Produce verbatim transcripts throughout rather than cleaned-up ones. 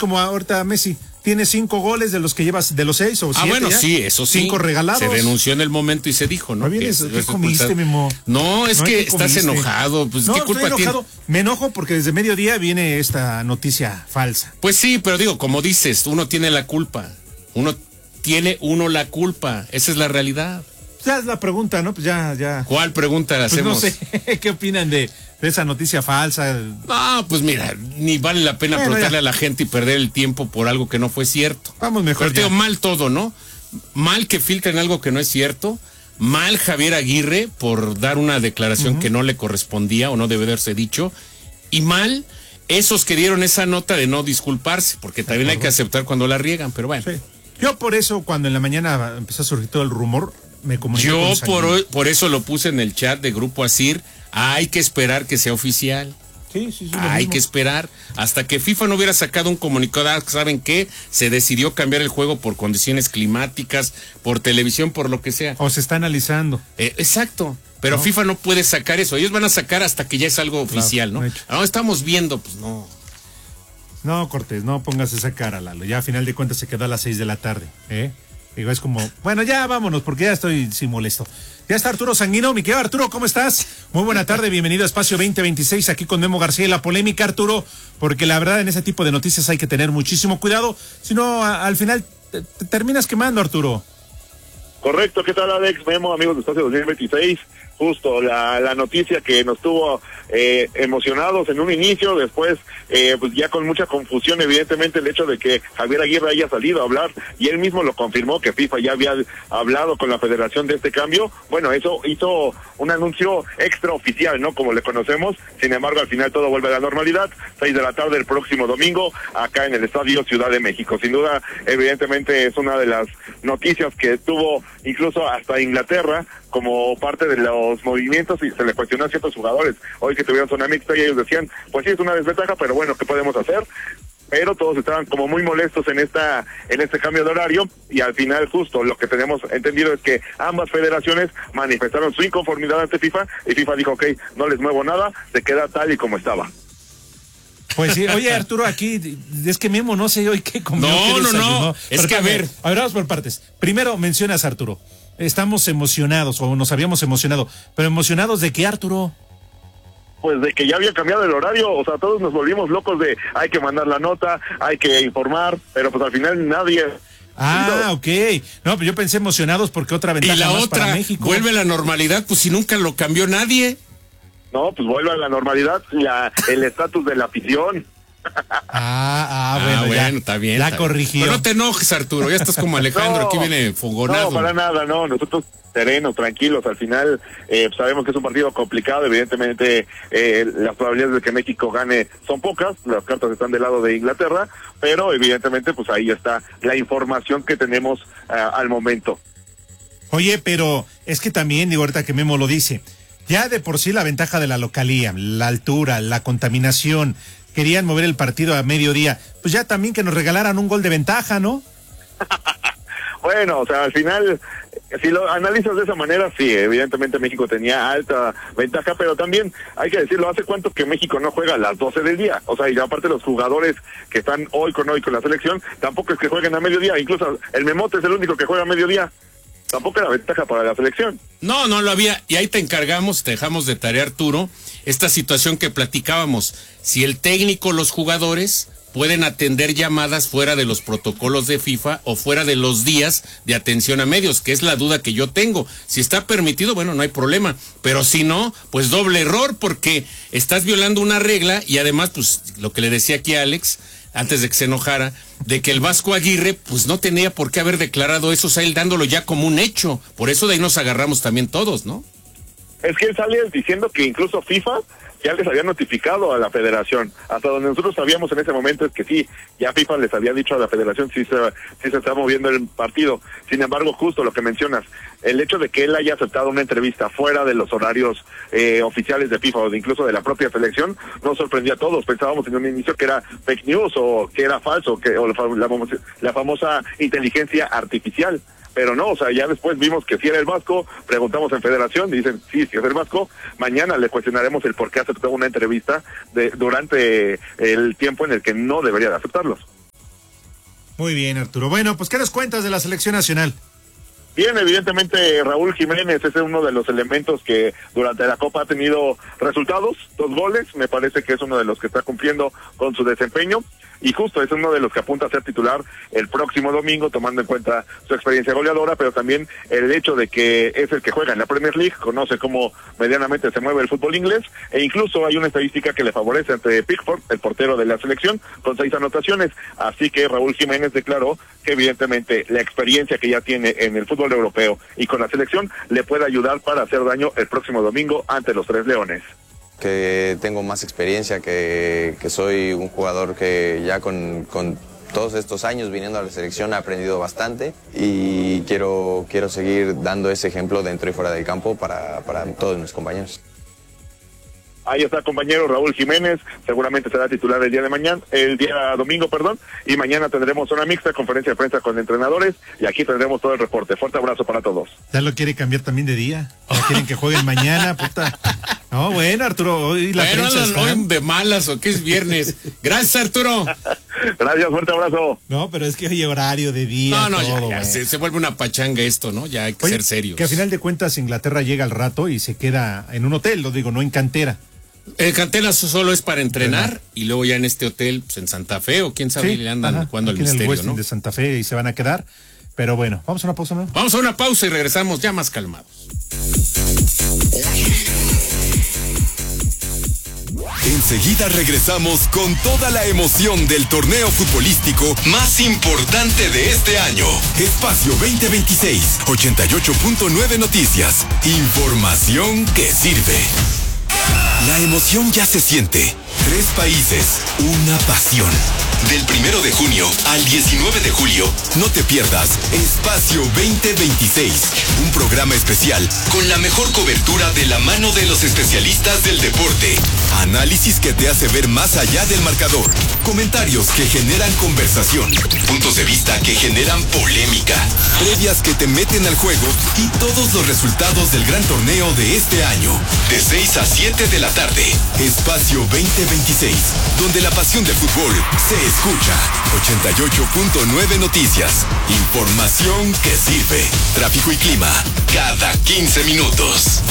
como ahorita Messi. Tiene cinco goles de los que llevas, de los seis o siete. Ah, bueno, ya. sí, eso sí. Cinco regalados. Se denunció en el momento y se dijo, ¿no? Vienes, que ¿qué es comiste, Memo? No, es no, que ¿qué estás comiste? enojado. Pues, no, ¿qué culpa estoy enojado. tiene? Me enojo porque desde mediodía viene esta noticia falsa. Pues sí, pero digo, como dices, uno tiene la culpa. Uno tiene uno la culpa. Esa es la realidad. Ya es la pregunta, ¿no? Pues ya, ya. ¿Cuál pregunta pues hacemos? No sé, ¿qué opinan de, de esa noticia falsa? No, pues mira, ni vale la pena bueno, preguntarle ya. a la gente y perder el tiempo por algo que no fue cierto. Vamos mejor. Pero te digo, mal todo, ¿no? Mal que filtren algo que no es cierto. Mal Javier Aguirre por dar una declaración uh-huh. que no le correspondía o no debe haberse dicho. Y mal esos que dieron esa nota de no disculparse, porque también hay que aceptar cuando la riegan, pero bueno. Sí. Yo por eso, cuando en la mañana empezó a surgir todo el rumor, me comuniqué Yo con por, hoy, por eso lo puse en el chat de Grupo Asir. Hay que esperar que sea oficial. Sí, sí, sí. Hay que esperar hasta que FIFA no hubiera sacado un comunicado. ¿Saben qué? Se decidió cambiar el juego por condiciones climáticas, por televisión, por lo que sea. O se está analizando. Eh, exacto. Pero ¿no? FIFA no puede sacar eso. Ellos van a sacar hasta que ya es algo oficial, claro, ¿no? No, estamos viendo, pues no. No, Cortés, no pongas esa cara, Lalo. Ya a final de cuentas se quedó a las seis de la tarde, ¿eh? Digo, es como, bueno, ya vámonos, porque ya estoy sin molesto. Ya está Arturo Sanguino, mi querido Arturo, ¿cómo estás? Muy buena tarde, bienvenido a Espacio veinte veintiséis, aquí con Memo García y la polémica, Arturo, porque la verdad en ese tipo de noticias hay que tener muchísimo cuidado, si no, a, al final te, te terminas quemando, Arturo. Correcto, ¿qué tal, Alex? Memo, amigos de Espacio dos mil veintiséis. Justo la, la noticia que nos tuvo eh, emocionados en un inicio, después eh, pues ya con mucha confusión, evidentemente el hecho de que Javier Aguirre haya salido a hablar y él mismo lo confirmó que FIFA ya había hablado con la federación de este cambio. Bueno, eso hizo un anuncio extraoficial, ¿no? Como le conocemos. Sin embargo, al final todo vuelve a la normalidad. Seis de la tarde el próximo domingo acá en el Estadio Ciudad de México. Sin duda, evidentemente es una de las noticias que tuvo incluso hasta Inglaterra como parte de los movimientos, y se le cuestionó a ciertos jugadores hoy que tuvieron zona mixta y ellos decían, pues sí, es una desventaja, pero bueno, ¿qué podemos hacer? Pero todos estaban como muy molestos en esta en este cambio de horario, y al final justo lo que tenemos entendido es que ambas federaciones manifestaron su inconformidad ante FIFA, y FIFA dijo, ok, no les muevo nada, se queda tal y como estaba. Pues sí, oye Arturo, aquí es que Memo no sé hoy qué comió. No, qué no, no, es que a ver. A ver, vamos por partes. Primero mencionas, Arturo, estamos emocionados, o nos habíamos emocionado, pero ¿emocionados de qué, Arturo? Pues de que ya había cambiado el horario, o sea, todos nos volvimos locos de hay que mandar la nota, hay que informar, pero pues al final nadie... Ah, ok. No, pues yo pensé emocionados porque otra ventaja y la más otra, para México. Vuelve a la normalidad, pues si nunca lo cambió nadie. No, pues vuelve a la normalidad, la, el estatus de la afición. Ah, ah, bueno, ah, bueno, ya, está bien. La está corrigió. Pero no te enojes, Arturo, ya estás como Alejandro, no, aquí viene fogonado. No, para nada, no, nosotros serenos, tranquilos, al final eh, sabemos que es un partido complicado, evidentemente eh, las probabilidades de que México gane son pocas, las cartas están del lado de Inglaterra, pero evidentemente pues ahí está la información que tenemos uh, al momento. Oye, pero es que también, digo, ahorita que Memo lo dice, ya de por sí la ventaja de la localía, la altura, la contaminación, querían mover el partido a mediodía, pues ya también que nos regalaran un gol de ventaja, ¿no? Bueno, o sea, al final, si lo analizas de esa manera, sí, evidentemente México tenía alta ventaja, pero también hay que decirlo, ¿hace cuánto que México no juega a las doce del día? O sea, y aparte los jugadores que están hoy con hoy con la selección, tampoco es que jueguen a mediodía, incluso el Memote es el único que juega a mediodía. Tampoco era ventaja para la selección. No, no lo había. Y ahí te encargamos, te dejamos de tarea, Arturo, esta situación que platicábamos. Si el técnico, los jugadores pueden atender llamadas fuera de los protocolos de FIFA o fuera de los días de atención a medios, que es la duda que yo tengo. Si está permitido, bueno, no hay problema. Pero si no, pues doble error, porque estás violando una regla y además, pues, lo que le decía aquí a Alex, antes de que se enojara, de que el Vasco Aguirre pues no tenía por qué haber declarado eso, o sea, él dándolo ya como un hecho. Por eso de ahí nos agarramos también todos, ¿no? Es que él sale diciendo que incluso FIFA ya les había notificado a la federación. Hasta donde nosotros sabíamos en ese momento es que sí, ya FIFA les había dicho a la federación si se, si se está moviendo el partido. Sin embargo, justo lo que mencionas, el hecho de que él haya aceptado una entrevista fuera de los horarios eh, oficiales de FIFA o de incluso de la propia selección, nos sorprendió a todos. Pensábamos en un inicio que era fake news o que era falso, que o la, la, la famosa inteligencia artificial. Pero no, o sea, ya después vimos que sí era el Vasco, preguntamos en Federación, dicen sí, sí es el Vasco, mañana le cuestionaremos el por qué aceptó una entrevista de, durante el tiempo en el que no debería de aceptarlos. Muy bien, Arturo. Bueno, pues ¿qué nos cuentas de la selección nacional? Bien, evidentemente Raúl Jiménez es uno de los elementos que durante la Copa ha tenido resultados, dos goles, me parece que es uno de los que está cumpliendo con su desempeño y justo es uno de los que apunta a ser titular el próximo domingo, tomando en cuenta su experiencia goleadora, pero también el hecho de que es el que juega en la Premier League, conoce cómo medianamente se mueve el fútbol inglés e incluso hay una estadística que le favorece ante Pickford, el portero de la selección, con seis anotaciones, así que Raúl Jiménez declaró que evidentemente la experiencia que ya tiene en el fútbol europeo y con la selección le puede ayudar para hacer daño el próximo domingo ante los Tres Leones. Que tengo más experiencia, que, que soy un jugador que ya con, con todos estos años viniendo a la selección ha aprendido bastante y quiero, quiero seguir dando ese ejemplo dentro y fuera del campo para, para todos mis compañeros. Ahí está, compañero Raúl Jiménez, seguramente será titular el día de mañana, el día domingo, perdón, y mañana tendremos una mixta, conferencia de prensa con entrenadores, y aquí tendremos todo el reporte. Fuerte abrazo para todos. Ya lo quiere cambiar también de día, ya quieren que jueguen mañana, puta. No, bueno, Arturo, hoy la bueno, prensa está... hoy de malas o que es viernes. Gracias, Arturo. Gracias, fuerte abrazo. No, pero es que hoy horario de día. No, no, todo, ya, ya se, se vuelve una pachanga esto, ¿no? Ya hay que Oye, ser serios. Que a final de cuentas Inglaterra llega al rato y se queda en un hotel, lo digo, no en cantera. El cantera solo es para entrenar, entrenar y luego ya en este hotel, pues en Santa Fe o quién sabe, sí, le andan ajá, jugando el misterio, en el ¿no? de Santa Fe y se van a quedar. Pero bueno, vamos a una pausa, ¿no? Vamos a una pausa y regresamos ya más calmados. Enseguida regresamos con toda la emoción del torneo futbolístico más importante de este año. Espacio veinte veintiséis, ochenta y ocho punto nueve Noticias. Información que sirve. La emoción ya se siente. Tres países, una pasión. Del primero de junio al diecinueve de julio, no te pierdas Espacio veinte veintiséis, un programa especial con la mejor cobertura de la mano de los especialistas del deporte. Análisis que te hace ver más allá del marcador. Comentarios que generan conversación. Puntos de vista que generan polémica. Previas que te meten al juego y todos los resultados del gran torneo de este año. De seis a siete de la tarde. Espacio veinte veintiséis, donde la pasión del fútbol se escucha. ochenta y ocho punto nueve Noticias. Información que sirve. Tráfico y clima cada quince minutos.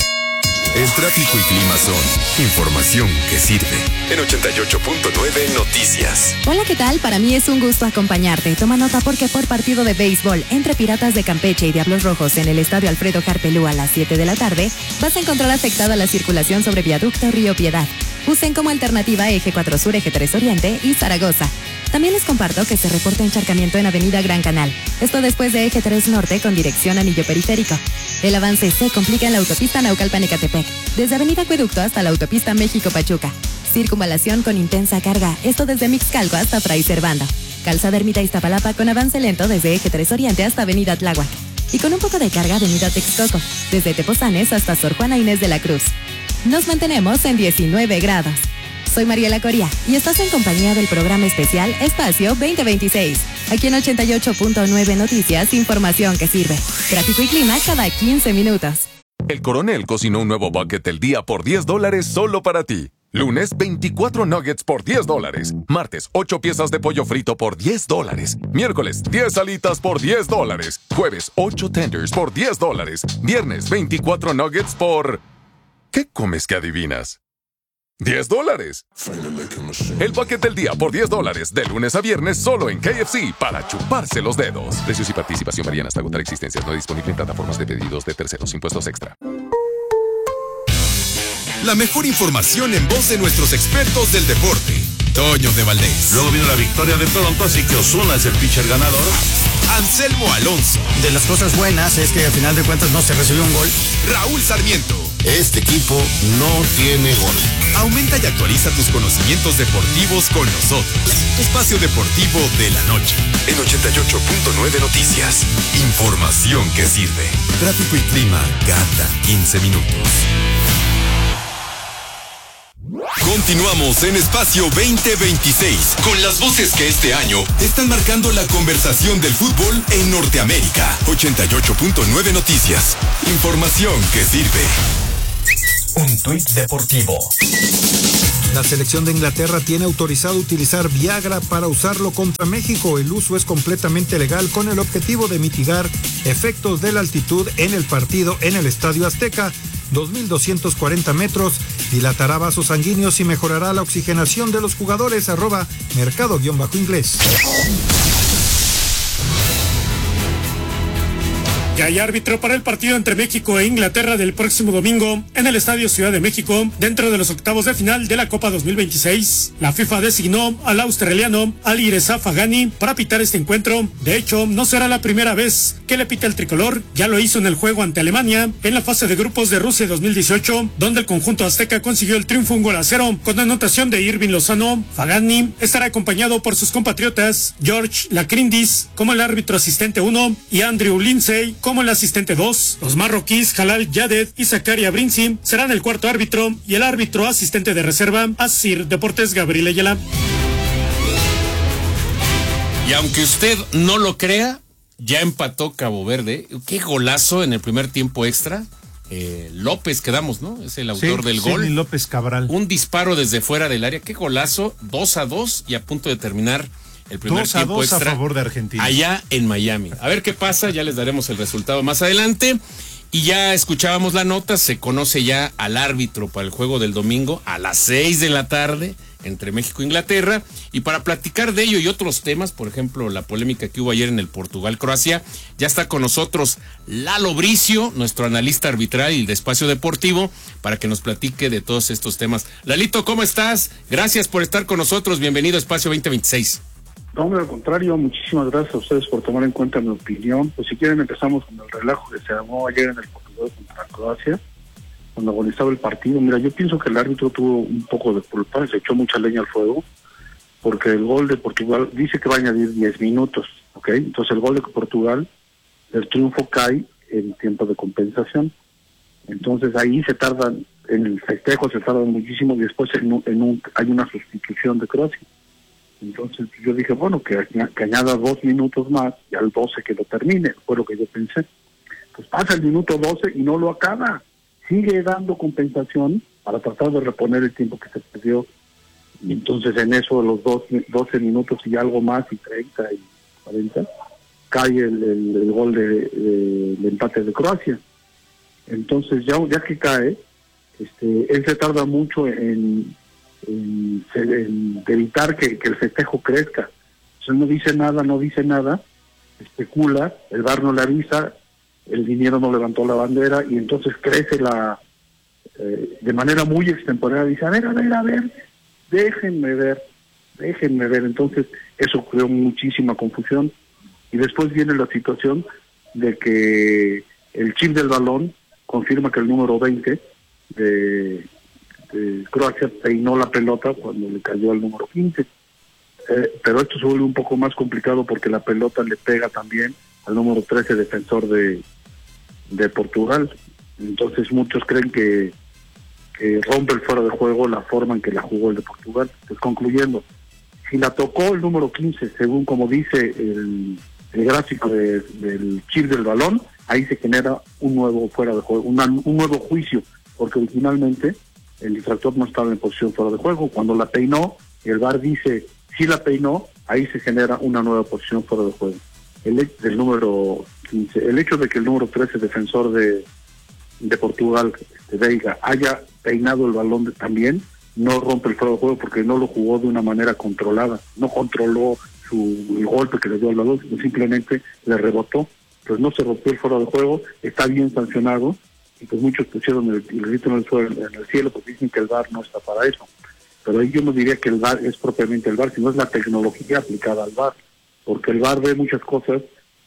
El tráfico y clima son información que sirve. En ochenta y ocho punto nueve Noticias. Hola, ¿qué tal? Para mí es un gusto acompañarte. Toma nota porque por partido de béisbol entre Piratas de Campeche y Diablos Rojos en el Estadio Alfredo Carpelú a las siete de la tarde, vas a encontrar afectada la circulación sobre Viaducto Río Piedad. Usen como alternativa Eje cuatro Sur, Eje tres Oriente y Zaragoza. También les comparto que se reporta encharcamiento en Avenida Gran Canal. Esto después de Eje tres Norte con dirección Anillo Periférico. El avance se complica en la autopista Naucalpan-Ecatepec, desde Avenida Acueducto hasta la autopista México-Pachuca. Circunvalación con intensa carga, esto desde Mixcalco hasta Fray Servando. Calzada Ermita Iztapalapa con avance lento desde Eje tres Oriente hasta Avenida Tláhuac. Y con un poco de carga Avenida Texcoco, desde Tepozanes hasta Sor Juana Inés de la Cruz. Nos mantenemos en diecinueve grados. Soy Mariela Coria y estás en compañía del programa especial Espacio veinte veintiséis. Aquí en ochenta y ocho punto nueve Noticias, información que sirve. Tráfico y clima cada quince minutos. El Coronel cocinó un nuevo bucket del día por diez dólares solo para ti. Lunes, veinticuatro nuggets por diez dólares. Martes, ocho piezas de pollo frito por diez dólares. Miércoles, diez alitas por diez dólares. Jueves, ocho tenders por diez dólares. Viernes, veinticuatro nuggets por... ¿Qué comes que adivinas? diez dólares. El bucket del día por diez dólares, de lunes a viernes, solo en K F C, para chuparse los dedos. Precios y participación varían hasta agotar existencias. No disponible en plataformas de pedidos de terceros. Impuestos extra. La mejor información en voz de nuestros expertos del deporte. Toño de Valdés. Luego vino la victoria de Toronto, así que Ozuna es el pitcher ganador. Anselmo Alonso. De las cosas buenas es que al final de cuentas no se recibió un gol. Raúl Sarmiento. Este equipo no tiene gol. Aumenta y actualiza tus conocimientos deportivos con nosotros. Espacio Deportivo de la Noche. En ochenta y ocho punto nueve Noticias. Información que sirve. Tráfico y clima cada quince minutos. Continuamos en Espacio veinte veintiséis con las voces que este año están marcando la conversación del fútbol en Norteamérica. ochenta y ocho punto nueve Noticias. Información que sirve. Un tuit deportivo. La selección de Inglaterra tiene autorizado utilizar Viagra para usarlo contra México. El uso es completamente legal con el objetivo de mitigar efectos de la altitud en el partido en el Estadio Azteca. dos mil doscientos cuarenta metros, dilatará vasos sanguíneos y mejorará la oxigenación de los jugadores. Arroba mercado-inglés. Ya hay árbitro para el partido entre México e Inglaterra del próximo domingo en el Estadio Ciudad de México, dentro de los octavos de final de la Copa dos mil veintiséis. La FIFA designó al australiano Alireza Fagani para pitar este encuentro. De hecho, no será la primera vez que le pita el tricolor. Ya lo hizo en el juego ante Alemania en la fase de grupos de Rusia dos mil dieciocho, donde el conjunto azteca consiguió el triunfo un gol a cero con anotación de Irving Lozano. Fagani estará acompañado por sus compatriotas George Lacrindis como el árbitro asistente uno y Andrew Lindsay como el asistente dos. Los marroquíes Jalal Yaded y Zakaria Brinzi serán el cuarto árbitro y el árbitro asistente de reserva Asir Deportes Gabriel Ayala. Y aunque usted no lo crea, ya empató Cabo Verde. Qué golazo en el primer tiempo extra. Eh, López quedamos, ¿no? Es el autor sí, del sí, gol. López Cabral. Un disparo desde fuera del área. Qué golazo. dos a dos y a punto de terminar el primer dos a tiempo dos extra a favor de Argentina. Allá en Miami. A ver qué pasa, ya les daremos el resultado más adelante. Y ya escuchábamos la nota, se conoce ya al árbitro para el juego del domingo a las seis de la tarde entre México e Inglaterra. Y para platicar de ello y otros temas, por ejemplo, la polémica que hubo ayer en el Portugal-Croacia, ya está con nosotros Lalo Bricio, nuestro analista arbitral y de Espacio Deportivo, para que nos platique de todos estos temas. Lalito, ¿cómo estás? Gracias por estar con nosotros. Bienvenido a Espacio veinte veintiséis. No, al contrario, muchísimas gracias a ustedes por tomar en cuenta mi opinión. Pues si quieren empezamos con el relajo que se armó ayer en el Portugal contra Croacia, cuando agonizaba el partido. Mira, yo pienso que el árbitro tuvo un poco de culpa, se echó mucha leña al fuego, porque el gol de Portugal dice que va a añadir diez minutos, ¿ok? Entonces el gol de Portugal, el triunfo cae en tiempo de compensación. Entonces ahí se tardan, en el festejo se tardan muchísimo y después en un, en un, hay una sustitución de Croacia. Entonces yo dije, bueno, que, que añada dos minutos más y al doce que lo termine, fue lo que yo pensé. Pues pasa el minuto doce y no lo acaba, sigue dando compensación para tratar de reponer el tiempo que se perdió. Y entonces en eso, los dos, doce minutos y algo más, y treinta y cuarenta, cae el, el, el gol de, de, de empate de Croacia. Entonces ya, ya que cae, este, él se tarda mucho en... En, en evitar que, que el festejo crezca. O sea, no dice nada, no dice nada, especula, el V A R no le avisa, el dinero no levantó la bandera y entonces crece la eh, de manera muy extemporánea, dice, a ver, a ver, a ver, déjenme ver, déjenme ver. Entonces eso creó muchísima confusión y después viene la situación de que el chip del balón confirma que el número veinte de Eh, Croacia peinó la pelota cuando le cayó al número quince, eh, pero esto se vuelve un poco más complicado porque la pelota le pega también al número trece defensor de de Portugal. Entonces muchos creen que, que rompe el fuera de juego la forma en que la jugó el de Portugal. Pues concluyendo, si la tocó el número quince, según como dice el, el gráfico de, del chip del balón, ahí se genera un nuevo fuera de juego, una, un nuevo juicio, porque originalmente el infractor no estaba en posición fuera de juego. Cuando la peinó, el V A R dice, si la peinó, ahí se genera una nueva posición fuera de juego. El hecho del número quince, el hecho de que el número trece, defensor de, de Portugal, de Veiga, haya peinado el balón de, también, no rompe el fuera de juego porque no lo jugó de una manera controlada, no controló su, el golpe que le dio al balón, sino simplemente le rebotó. Pues no se rompió el fuera de juego, está bien sancionado, y pues muchos pusieron el, el grito en el, suelo, en el cielo porque dicen que el V A R no está para eso. Pero ahí yo no diría que el V A R es propiamente el V A R, sino es la tecnología aplicada al V A R, porque el V A R ve muchas cosas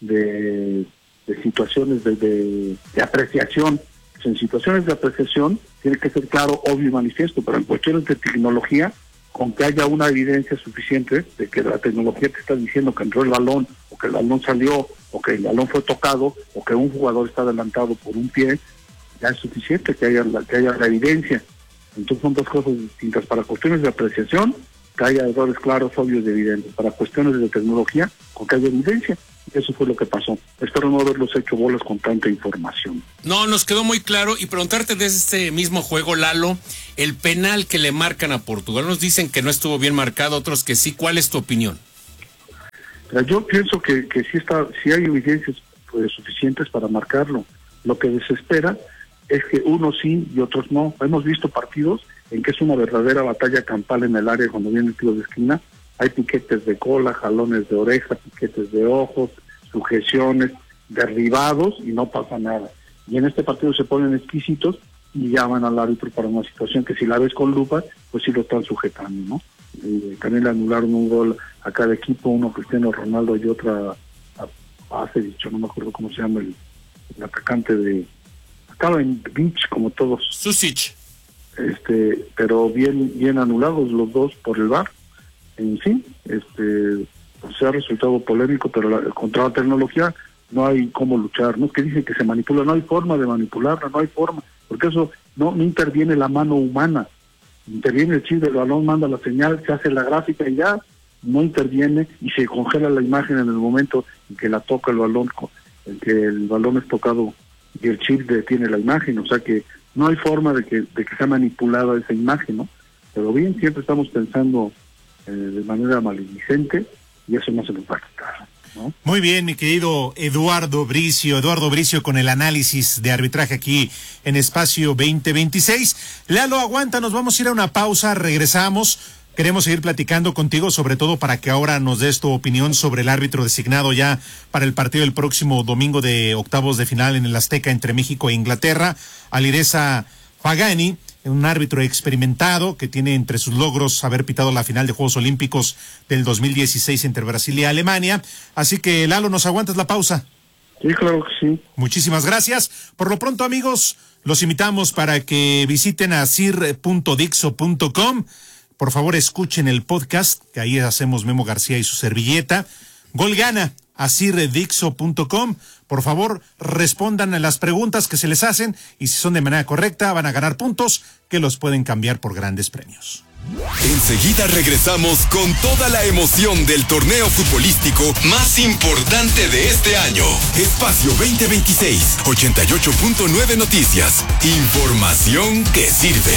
de, de situaciones de, de, de apreciación. Pues en situaciones de apreciación tiene que ser claro, obvio y manifiesto, pero en cuestiones de tecnología, con que haya una evidencia suficiente de que la tecnología te está diciendo que entró el balón, o que el balón salió, o que el balón fue tocado, o que un jugador está adelantado por un pie, ya es suficiente que haya la, que haya la evidencia. Entonces son dos cosas distintas. Para cuestiones de apreciación, que haya errores claros, obvios y evidentes. Para cuestiones de tecnología, con que haya evidencia. Eso fue lo que pasó. Espero no haberlos hecho bolas con tanta información. No, nos quedó muy claro. Y preguntarte de este mismo juego, Lalo, el penal que le marcan a Portugal. Nos dicen que no estuvo bien marcado, otros que sí. ¿Cuál es tu opinión? Yo pienso que, que sí está, sí hay evidencias pues, suficientes para marcarlo. Lo que desespera es que unos sí y otros no. Hemos visto partidos en que es una verdadera batalla campal en el área cuando viene el tiro de esquina. Hay piquetes de cola, jalones de oreja, piquetes de ojos, sujeciones, derribados y no pasa nada. Y en este partido se ponen exquisitos y llaman al árbitro para una situación que si la ves con lupa, pues sí lo están sujetando, ¿no? Eh, también le anularon un gol a cada equipo, uno Cristiano Ronaldo y otra hace dicho, no me acuerdo cómo se llama el, el atacante de... Acaba en Beach como todos. Susic. Este, pero bien, bien anulados los dos por el V A R. En fin, este, pues se ha resultado polémico, pero la, contra la tecnología no hay cómo luchar. No es que dicen que se manipula, no hay forma de manipularla, no hay forma, porque eso no, no interviene la mano humana, interviene el chip del balón, manda la señal, se hace la gráfica y ya no interviene y se congela la imagen en el momento en que la toca el balón, en que el balón es tocado y el chip detiene la imagen, o sea que no hay forma de que, de que sea manipulada esa imagen, ¿no? Pero bien, siempre estamos pensando eh, de manera maledicente y eso no se nos va a quitar, ¿no? Muy bien, mi querido Eduardo Bricio, Eduardo Bricio con el análisis de arbitraje aquí en Espacio veinte veintiséis. Lalo, aguanta, nos vamos a ir a una pausa, regresamos. Queremos seguir platicando contigo, sobre todo para que ahora nos des tu opinión sobre el árbitro designado ya para el partido del próximo domingo de octavos de final en el Azteca entre México e Inglaterra, Alireza Fagani, un árbitro experimentado que tiene entre sus logros haber pitado la final de Juegos Olímpicos del dos mil dieciséis entre Brasil y Alemania. Así que, Lalo, ¿nos aguantas la pausa? Sí, claro que sí. Muchísimas gracias. Por lo pronto, amigos, los invitamos para que visiten a sir punto dixo punto com. Por favor, escuchen el podcast, que ahí hacemos Memo García y su servilleta. Gol gana a sir dixo punto com. Por favor, respondan a las preguntas que se les hacen y si son de manera correcta van a ganar puntos que los pueden cambiar por grandes premios. Enseguida regresamos con toda la emoción del torneo futbolístico más importante de este año. Espacio veinte veintiséis, ochenta y ocho punto nueve Noticias. Información que sirve.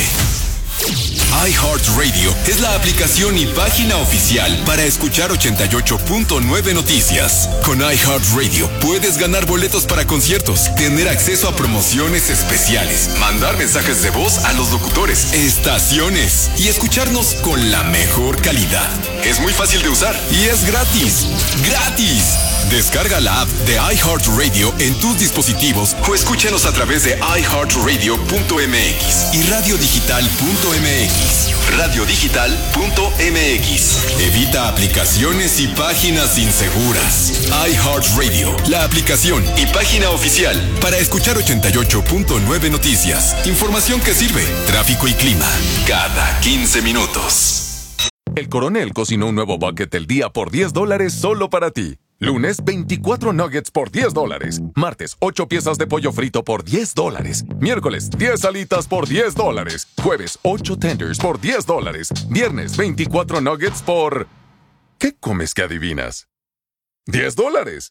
iHeartRadio es la aplicación y página oficial para escuchar ochenta y ocho punto nueve Noticias. Con iHeartRadio puedes ganar boletos para conciertos, tener acceso a promociones especiales, mandar mensajes de voz a los locutores, estaciones y escucharnos con la mejor calidad. Es muy fácil de usar y es gratis. ¡Gratis! Descarga la app de iHeartRadio en tus dispositivos o escúchanos a través de i heart radio punto m x y radio digital punto m x. radio digital punto m x. Evita aplicaciones y páginas inseguras. iHeartRadio, la aplicación y página oficial para escuchar ochenta y ocho punto nueve Noticias. Información que sirve. Tráfico y clima cada quince minutos. El Coronel cocinó un nuevo bucket del día por diez dólares solo para ti. Lunes, veinticuatro nuggets por diez dólares. Martes, ocho piezas de pollo frito por diez dólares. Miércoles, diez alitas por diez dólares. Jueves, ocho tenders por diez dólares. Viernes, veinticuatro nuggets por... ¿Qué comes que adivinas? diez dólares.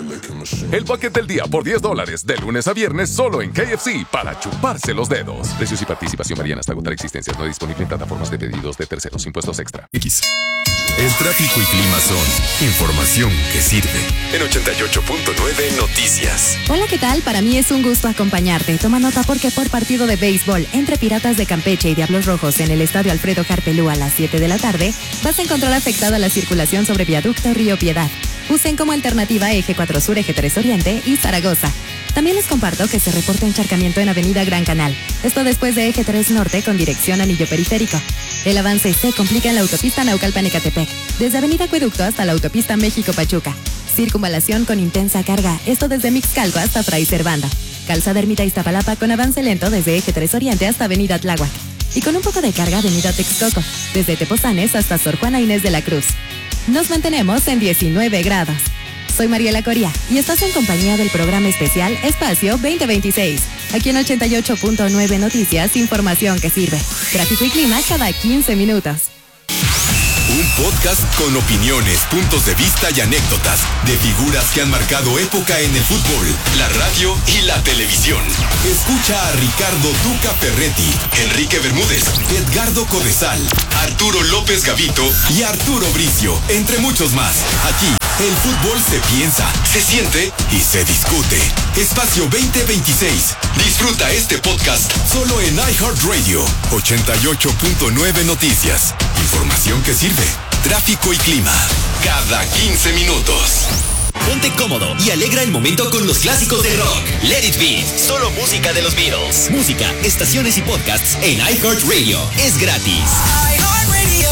El bucket del día por diez dólares, de lunes a viernes, solo en K F C, para chuparse los dedos. Precios y participación varían hasta agotar existencias. No disponible en plataformas de pedidos de terceros. Impuestos extra. X. El tráfico y clima son información que sirve. En ochenta y ocho punto nueve Noticias. Hola, ¿qué tal? Para mí es un gusto acompañarte. Toma nota porque por partido de béisbol entre Piratas de Campeche y Diablos Rojos en el Estadio Alfredo Harpelú a las siete de la tarde, vas a encontrar afectada la circulación sobre Viaducto Río Piedad. Usen como alternativa Eje cuatro Sur, Eje tres Oriente y Zaragoza. También les comparto que se reporta encharcamiento en Avenida Gran Canal. Esto después de Eje tres Norte con dirección Anillo Periférico. El avance se complica en la autopista Naucalpan-Ecatepec, desde Avenida Acueducto hasta la autopista México-Pachuca. Circunvalación con intensa carga, esto desde Mixcalco hasta Fray Servando. Calzada Ermita Iztapalapa con avance lento desde Eje tres Oriente hasta Avenida Tláhuac. Y con un poco de carga Avenida Texcoco, desde Tepozanes hasta Sor Juana Inés de la Cruz. Nos mantenemos en diecinueve grados. Soy Mariela Coria y estás en compañía del programa especial Espacio veinte veintiséis. Aquí en ochenta y ocho punto nueve Noticias, información que sirve. Tráfico y clima cada quince minutos. Un podcast con opiniones, puntos de vista y anécdotas de figuras que han marcado época en el fútbol, la radio y la televisión. Escucha a Ricardo Tuca Ferretti, Enrique Bermúdez, Edgardo Codesal, Arturo López Gavito y Arturo Bricio, entre muchos más. Aquí, el fútbol se piensa, se siente y se discute. Espacio veinte veintiséis. Disfruta este podcast solo en iHeartRadio. ochenta y ocho punto nueve Noticias. Información que sirve. Tráfico y clima. Cada quince minutos. Ponte cómodo y alegra el momento con los clásicos del rock. Let It Be, solo música de los Beatles. Música, estaciones y podcasts en iHeartRadio. Es gratis. iHeartRadio.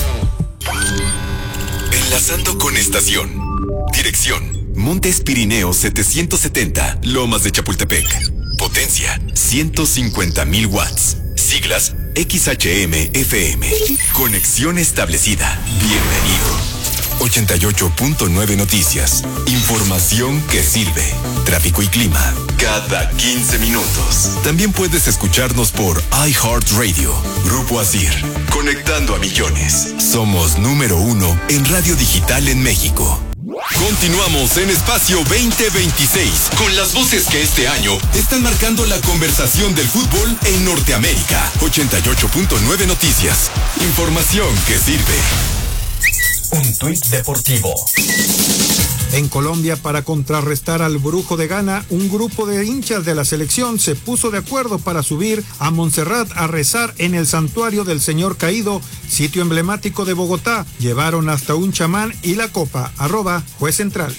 Enlazando con estación. Dirección: Montes Pirineos setecientos setenta, Lomas de Chapultepec. Potencia: ciento cincuenta mil watts. Siglas: X H M F M. Conexión establecida. Bienvenido. ochenta y ocho punto nueve Noticias. Información que sirve. Tráfico y clima. Cada quince minutos. También puedes escucharnos por iHeartRadio. Grupo Asir. Conectando a millones. Somos número uno en radio digital en México. Continuamos en Espacio veinte veintiséis con las voces que este año están marcando la conversación del fútbol en Norteamérica. ochenta y ocho punto nueve Noticias. Información que sirve. Un tuit deportivo. En Colombia, para contrarrestar al Brujo de Ghana, un grupo de hinchas de la selección se puso de acuerdo para subir a Montserrat a rezar en el Santuario del Señor Caído, sitio emblemático de Bogotá. Llevaron hasta un chamán y la copa. Arroba Juez Central.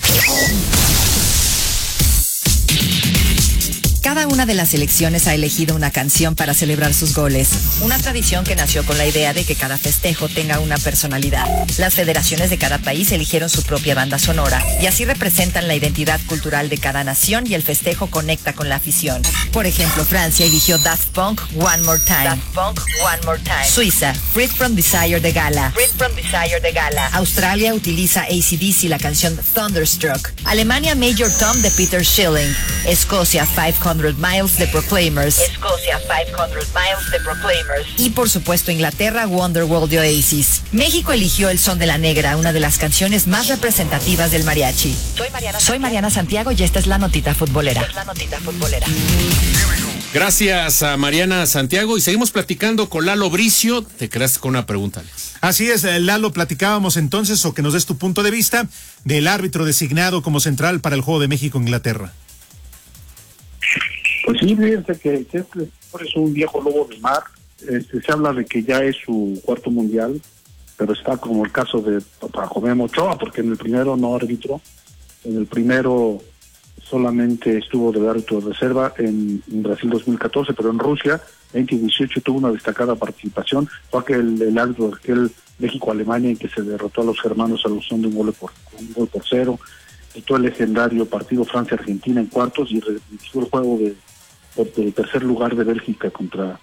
Cada una de las selecciones ha elegido una canción para celebrar sus goles, una tradición que nació con la idea de que cada festejo tenga una personalidad. Las federaciones de cada país eligieron su propia banda sonora y así representan la identidad cultural de cada nación y el festejo conecta con la afición. Por ejemplo, Francia eligió Daft Punk One More Time. Daft Punk One More Time. Suiza, Freed from Desire de Gala. Freed from Desire de Gala. Australia utiliza A C D C la canción Thunderstruck. Alemania, Major Tom de Peter Schilling. Escocia, quinientos Miles de Proclaimers. Escocia, quinientos Miles de Proclaimers. Y por supuesto Inglaterra, Wonderwall de Oasis. México eligió El Son de la Negra, una de las canciones más representativas del mariachi. Soy Mariana, Soy Mariana Santiago y esta es la notita futbolera. Esta es la notita futbolera. Gracias a Mariana Santiago y seguimos platicando con Lalo Bricio. Te quedaste con una pregunta, Alex. Así es, Lalo, platicábamos entonces, o que nos des tu punto de vista, del árbitro designado como central para el juego de México-Inglaterra. Pues sí, fíjense que, que este es un viejo lobo de mar. Este, se habla de que ya es su cuarto mundial, pero está como el caso de José Ochoa, porque en el primero no arbitró. En el primero solamente estuvo de árbitro de reserva en, en Brasil dos mil catorce, pero en Rusia veinte dieciocho tuvo una destacada participación. Fue aquel el árbitro de aquel México-Alemania en que se derrotó a los germanos a la opción de un gol por, un gol por cero. Todo el legendario partido Francia-Argentina en cuartos y dirigió el juego de del tercer lugar de Bélgica contra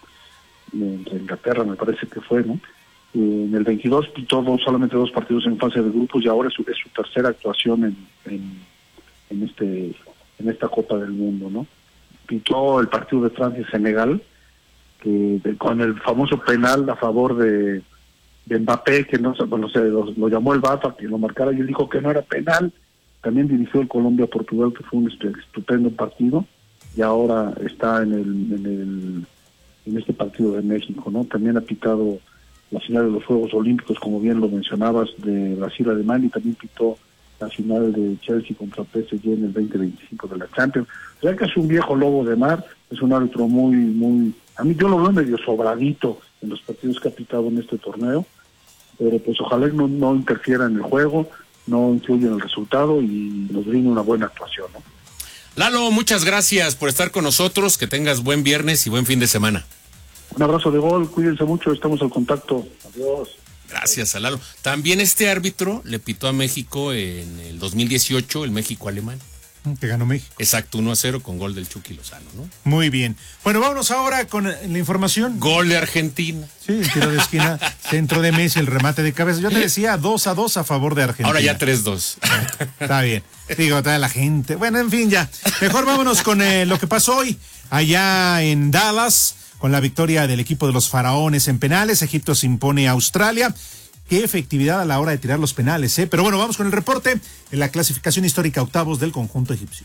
eh, Inglaterra, me parece que fue, ¿no? Eh, en el veintidós pitó dos, solamente dos partidos en fase de grupos y ahora es su, es su tercera actuación en, en, en este en esta Copa del Mundo, ¿no? Pitó el partido de Francia-Senegal que de, con el famoso penal a favor de, de Mbappé, que no bueno, se lo, lo llamó el V A R para que lo marcara y él dijo que no era penal. También dirigió el Colombia-Portugal, que fue un estupendo partido, y ahora está en el, en el en este partido de México, ¿no? También ha pitado la final de los Juegos Olímpicos, como bien lo mencionabas, de Brasil-Alemania, y también pitó la final de Chelsea contra P S G en el veinte veinticinco de la Champions. O sea que es un viejo lobo de mar, es un árbitro muy, muy... A mí yo lo veo medio sobradito en los partidos que ha pitado en este torneo, pero pues ojalá no, no interfiera en el juego, no influye en el resultado y nos brinde una buena actuación, ¿no? Lalo, muchas gracias por estar con nosotros, que tengas buen viernes y buen fin de semana. Un abrazo de gol, cuídense mucho, estamos al contacto. Adiós. Gracias a Lalo. También este árbitro le pitó a México en el dos mil dieciocho, el México-Alemán. Que ganó México. Exacto, uno a cero con gol del Chucky Lozano, ¿no? Muy bien. Bueno, vámonos ahora con la información. Gol de Argentina. Sí, el tiro de esquina, centro de Messi, el remate de cabeza. Yo te decía dos a dos a favor de Argentina. Ahora ya tres dos. Está bien. Digo, toda la gente. Bueno, en fin, ya. Mejor vámonos con eh, lo que pasó hoy allá en Dallas, con la victoria del equipo de los Faraones en penales. Egipto se impone a Australia. qué efectividad a la hora de tirar los penales, ¿eh? Pero bueno, vamos con el reporte en la clasificación histórica octavos del conjunto egipcio.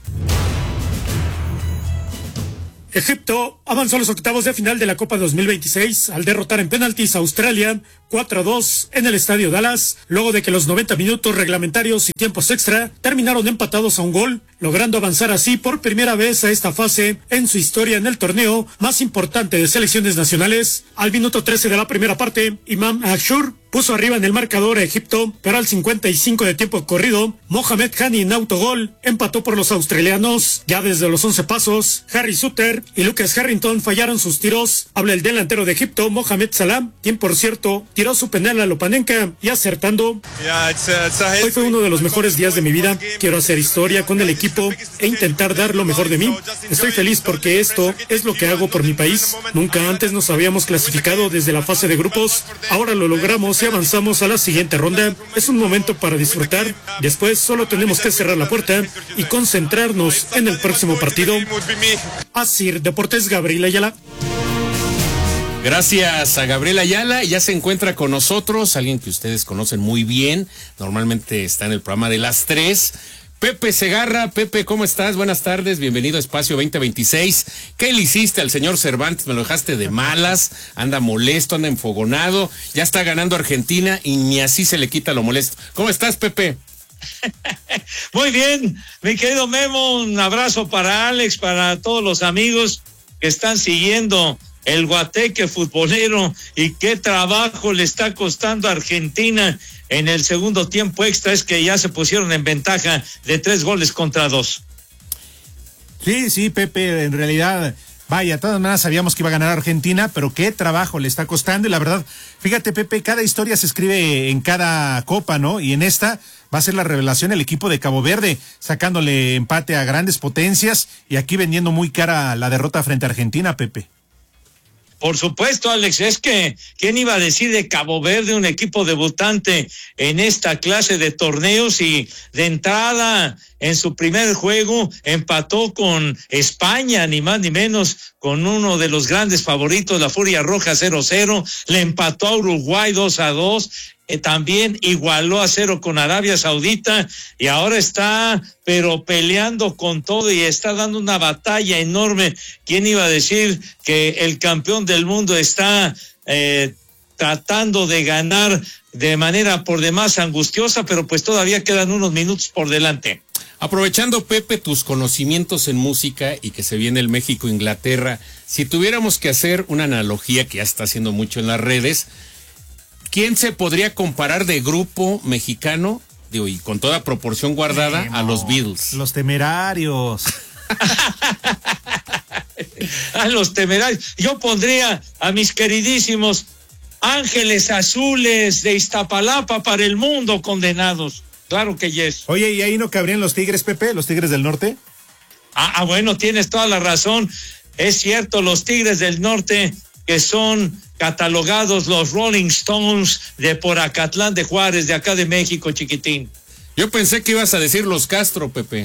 Egipto avanzó a los octavos de final de la Copa dos mil veintiséis al derrotar en penaltis a Australia cuatro a dos en el Estadio Dallas, luego de que los noventa minutos reglamentarios y tiempos extra terminaron empatados a un gol, logrando avanzar así por primera vez a esta fase en su historia en el torneo más importante de selecciones nacionales. Al minuto trece de la primera parte, Imam Ashur puso arriba en el marcador a Egipto, pero al cincuenta y cinco de tiempo corrido, Mohamed Hani en autogol empató por los australianos. Ya desde los once pasos, Harry Suter y Lucas Harrington fallaron sus tiros. Habla el delantero de Egipto, Mohamed Salah, quien por cierto tiró su penal a Lopanenka y acertando. Hoy fue uno de los mejores días de mi vida. Quiero hacer historia con el equipo e intentar dar lo mejor de mí. Estoy feliz porque esto es lo que hago por mi país. Nunca antes nos habíamos clasificado desde la fase de grupos. Ahora lo logramos y avanzamos a la siguiente ronda. Es un momento para disfrutar. Después solo tenemos que cerrar la puerta y concentrarnos en el próximo partido. Así, Deportes, Gabriel Ayala. Gracias a Gabriel Ayala, ya se encuentra con nosotros, alguien que ustedes conocen muy bien, normalmente está en el programa de las tres, Pepe Segarra. Pepe, ¿cómo estás? Buenas tardes, bienvenido a Espacio veinte veintiséis. ¿Qué le hiciste al señor Cervantes? Me lo dejaste de malas, anda molesto, anda enfogonado, ya está ganando Argentina y ni así se le quita lo molesto. ¿Cómo estás, Pepe? Muy bien, mi querido Memo, un abrazo para Alex, para todos los amigos que están siguiendo el guateque futbolero y qué trabajo le está costando a Argentina en el segundo tiempo extra, es que ya se pusieron en ventaja de tres goles contra dos. Sí, sí, Pepe, en realidad, vaya, de todas maneras sabíamos que iba a ganar Argentina, pero qué trabajo le está costando y la verdad, fíjate, Pepe, cada historia se escribe en cada copa, ¿no? Y en esta va a ser la revelación el equipo de Cabo Verde, sacándole empate a grandes potencias y aquí vendiendo muy cara la derrota frente a Argentina, Pepe. Por supuesto, Alex, es que, ¿quién iba a decir de Cabo Verde, un equipo debutante en esta clase de torneos y de entrada en su primer juego empató con España, ni más ni menos, con uno de los grandes favoritos, la Furia Roja cero cero, le empató a Uruguay dos a dos, eh, también igualó a cero con Arabia Saudita y ahora está pero peleando con todo y está dando una batalla enorme. ¿Quién iba a decir que el campeón del mundo está eh, tratando de ganar de manera por demás angustiosa, pero pues todavía quedan unos minutos por delante? Aprovechando, Pepe, tus conocimientos en música y que se viene el México-Inglaterra, si tuviéramos que hacer una analogía que ya está haciendo mucho en las redes, ¿quién se podría comparar de grupo mexicano, digo, y con toda proporción guardada, Memo, a los Beatles? Los Temerarios. A los Temerarios. Yo pondría a mis queridísimos Ángeles Azules de Iztapalapa para el mundo, condenados. Claro que yes. Oye, ¿y ahí no cabrían los Tigres, Pepe? ¿Los Tigres del Norte? Ah, ah, bueno, tienes toda la razón. Es cierto, los Tigres del Norte, que son catalogados los Rolling Stones de por Acatlán de Juárez, de acá de México, chiquitín. Yo pensé que ibas a decir los Castro, Pepe.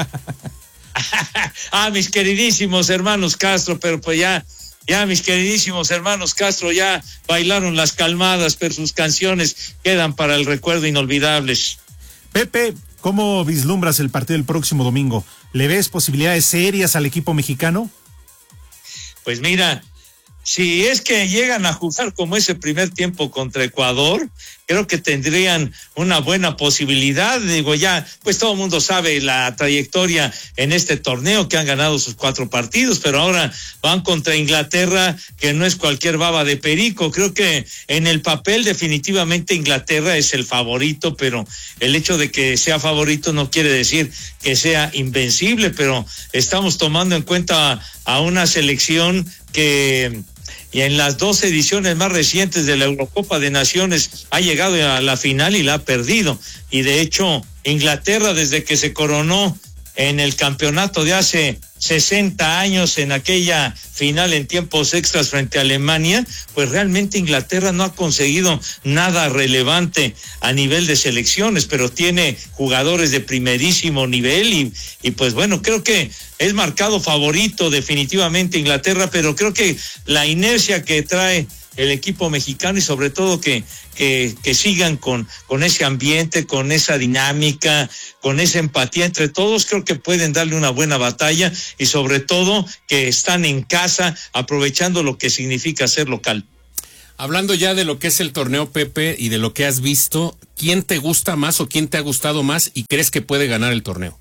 Ah, mis queridísimos hermanos Castro, pero pues ya... Ya mis queridísimos hermanos Castro ya bailaron las calmadas, pero sus canciones quedan para el recuerdo inolvidables. Pepe, ¿cómo vislumbras el partido del próximo domingo? ¿Le ves posibilidades serias al equipo mexicano? Pues mira, si es que llegan a jugar como ese primer tiempo contra Ecuador, creo que tendrían una buena posibilidad. Digo, ya, pues todo el mundo sabe la trayectoria en este torneo, que han ganado sus cuatro partidos, pero ahora van contra Inglaterra, que no es cualquier baba de perico. Creo que en el papel definitivamente Inglaterra es el favorito, pero el hecho de que sea favorito no quiere decir que sea invencible, pero estamos tomando en cuenta a una selección que... y en las dos ediciones más recientes de la Eurocopa de Naciones ha llegado a la final y la ha perdido. Y de hecho, Inglaterra, desde que se coronó en el campeonato de hace sesenta años, en aquella final en tiempos extras frente a Alemania, pues realmente Inglaterra no ha conseguido nada relevante a nivel de selecciones, pero tiene jugadores de primerísimo nivel y, y pues bueno, creo que es marcado favorito definitivamente Inglaterra, pero creo que la inercia que trae el equipo mexicano y sobre todo que, que, que sigan con, con ese ambiente, con esa dinámica, con esa empatía entre todos. Creo que pueden darle una buena batalla y sobre todo que están en casa aprovechando lo que significa ser local. Hablando ya de lo que es el torneo, Pepe, y de lo que has visto, ¿quién te gusta más o quién te ha gustado más y crees que puede ganar el torneo?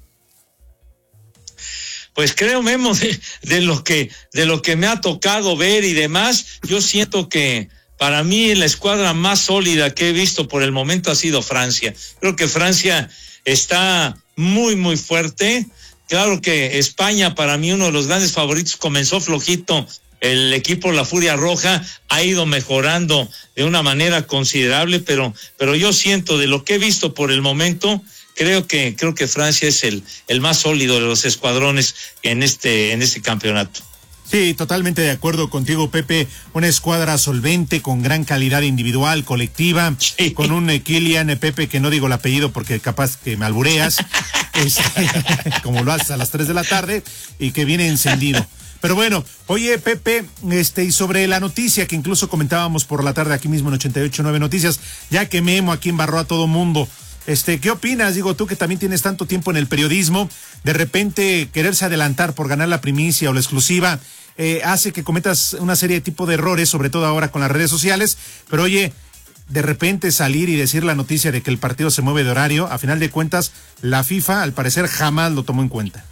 Pues creo, Memo, de, de lo que de lo que me ha tocado ver y demás, yo siento que para mí la escuadra más sólida que he visto por el momento ha sido Francia. Creo que Francia está muy, muy fuerte. Claro que España, para mí, uno de los grandes favoritos, comenzó flojito. El equipo La Furia Roja ha ido mejorando de una manera considerable, pero, pero yo siento de lo que he visto por el momento, creo que, creo que Francia es el, el más sólido de los escuadrones en este, en este campeonato. Sí, totalmente de acuerdo contigo, Pepe. Una escuadra solvente, con gran calidad individual, colectiva, sí. Con un eh, Kylian, Pepe, que no digo el apellido porque capaz que me albureas, este, como lo haces a las tres de la tarde, y que viene encendido. Pero bueno, oye, Pepe, este, y sobre la noticia que incluso comentábamos por la tarde aquí mismo en ochenta y ocho punto nueve Noticias, ya que Memo aquí embarró a todo mundo, este, ¿qué opinas? Digo, tú que también tienes tanto tiempo en el periodismo, de repente quererse adelantar por ganar la primicia o la exclusiva, eh, hace que cometas una serie de tipo de errores, sobre todo ahora con las redes sociales, pero oye, de repente salir y decir la noticia de que el partido se mueve de horario, a final de cuentas, la FIFA al parecer jamás lo tomó en cuenta.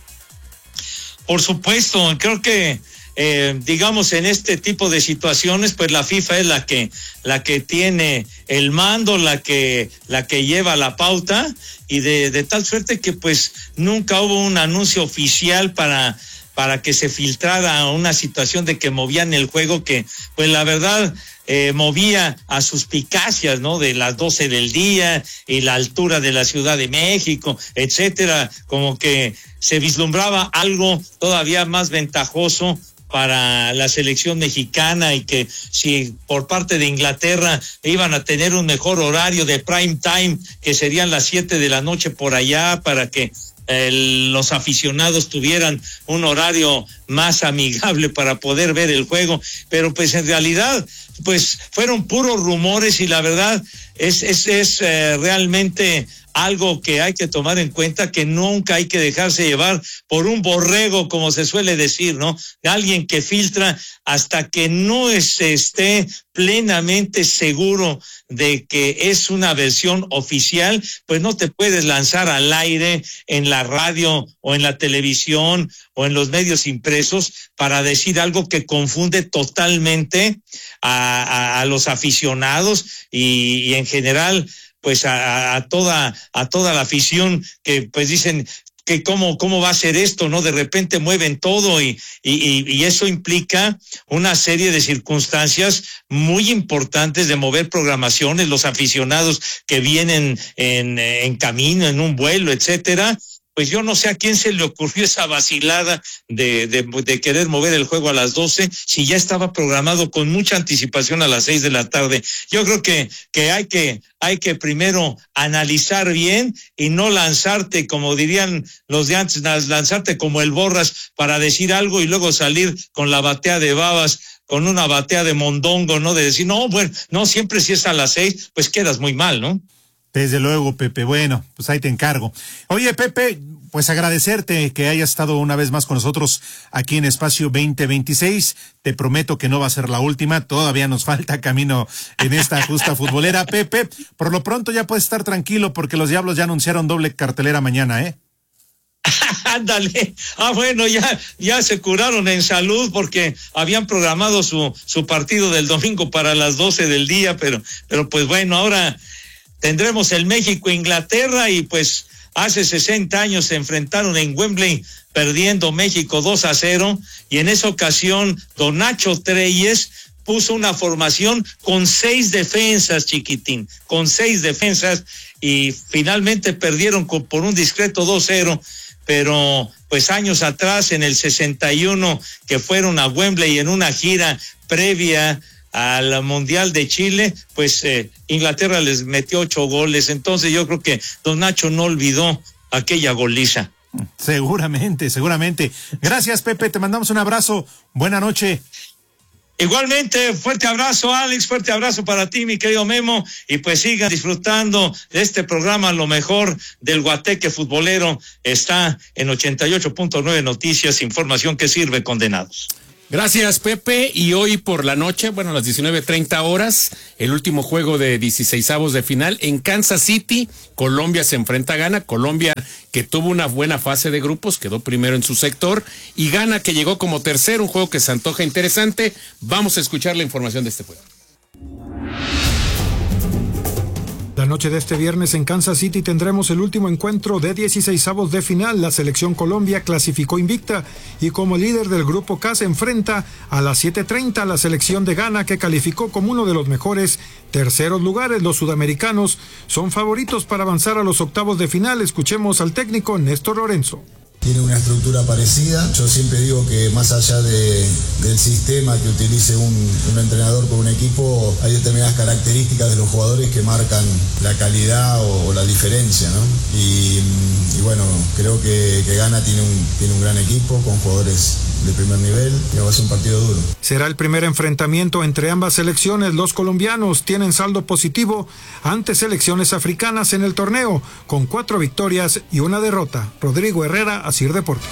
Por supuesto, creo que eh, digamos en este tipo de situaciones, pues la FIFA es la que la que tiene el mando, la que la que lleva la pauta, y de, de tal suerte que pues nunca hubo un anuncio oficial para para que se filtrara una situación de que movían el juego, que pues la verdad eh, movía a suspicacias, ¿no? De las doce del día y la altura de la Ciudad de México, etcétera, como que se vislumbraba algo todavía más ventajoso para la selección mexicana, y que si por parte de Inglaterra iban a tener un mejor horario de prime time, que serían las siete de la noche por allá, para que El, los aficionados tuvieran un horario más amigable para poder ver el juego, pero pues en realidad pues fueron puros rumores, y la verdad es es, es eh, realmente algo que hay que tomar en cuenta, que nunca hay que dejarse llevar por un borrego, como se suele decir, ¿no? Alguien que filtra hasta que no es, esté plenamente seguro de que es una versión oficial, pues no te puedes lanzar al aire en la radio o en la televisión o en los medios impresos para decir algo que confunde totalmente a, a, a los aficionados y, y en general pues a, a toda a toda la afición, que pues dicen que cómo cómo va a ser esto, ¿no? De repente mueven todo y y y eso implica una serie de circunstancias muy importantes de mover programaciones, los aficionados que vienen en en camino, en un vuelo, etcétera. Pues yo no sé a quién se le ocurrió esa vacilada de, de, de querer mover el juego a las doce, si ya estaba programado con mucha anticipación a las seis de la tarde. Yo creo que, que hay que, hay que primero analizar bien y no lanzarte, como dirían los de antes, lanzarte como el Borras para decir algo y luego salir con la batea de babas, con una batea de mondongo, ¿no? De decir, no, bueno, no, siempre si es a las seis, pues quedas muy mal, ¿no? Desde luego, Pepe. Bueno, pues ahí te encargo. Oye, Pepe, pues agradecerte que hayas estado una vez más con nosotros aquí en Espacio veinte veintiséis. Te prometo que no va a ser la última. Todavía nos falta camino en esta justa futbolera, Pepe. Por lo pronto ya puedes estar tranquilo porque los Diablos ya anunciaron doble cartelera mañana, ¿eh? Ándale. Ah, bueno, ya, ya se curaron en salud porque habían programado su, su partido del domingo para las doce del día, pero, pero pues bueno, ahora tendremos el México-Inglaterra, y pues hace sesenta años se enfrentaron en Wembley, perdiendo México dos a cero, y en esa ocasión don Nacho Treyes puso una formación con seis defensas, chiquitín, con seis defensas, y finalmente perdieron con, por un discreto dos cero, pero pues años atrás, en el sesenta y uno, que fueron a Wembley en una gira previa al Mundial de Chile, pues eh, Inglaterra les metió ocho goles. Entonces yo creo que don Nacho no olvidó aquella goliza. Seguramente, seguramente. Gracias, Pepe, te mandamos un abrazo. Buena noche. Igualmente, fuerte abrazo, Alex, fuerte abrazo para ti, mi querido Memo, y pues sigan disfrutando de este programa. Lo mejor del Guateque futbolero está en ochenta y ocho punto nueve Noticias, información que sirve, condenados. Gracias, Pepe. Y hoy por la noche, bueno, a las diecinueve treinta horas, el último juego de dieciseisavos de final en Kansas City. Colombia se enfrenta a Ghana. Colombia, que tuvo una buena fase de grupos, quedó primero en su sector. Y Ghana, que llegó como tercero, un juego que se antoja interesante. Vamos a escuchar la información de este juego. La noche de este viernes en Kansas City tendremos el último encuentro de dieciseisavos de final. La selección Colombia clasificó invicta y como líder del grupo K se enfrenta a las siete treinta a la selección de Ghana, que calificó como uno de los mejores terceros lugares. Los sudamericanos son favoritos para avanzar a los octavos de final. Escuchemos al técnico Néstor Lorenzo. Tiene una estructura parecida. Yo siempre digo que más allá de, del sistema que utilice un, un entrenador con un equipo, hay determinadas características de los jugadores que marcan la calidad o, o la diferencia, ¿no? Y, y bueno, creo que, que Ghana tiene un, tiene un gran equipo con jugadores de primer nivel y va a ser un partido duro. Será el primer enfrentamiento entre ambas selecciones. Los colombianos tienen saldo positivo ante selecciones africanas en el torneo, con cuatro victorias y una derrota. Rodrigo Herrera, Asir Deportes.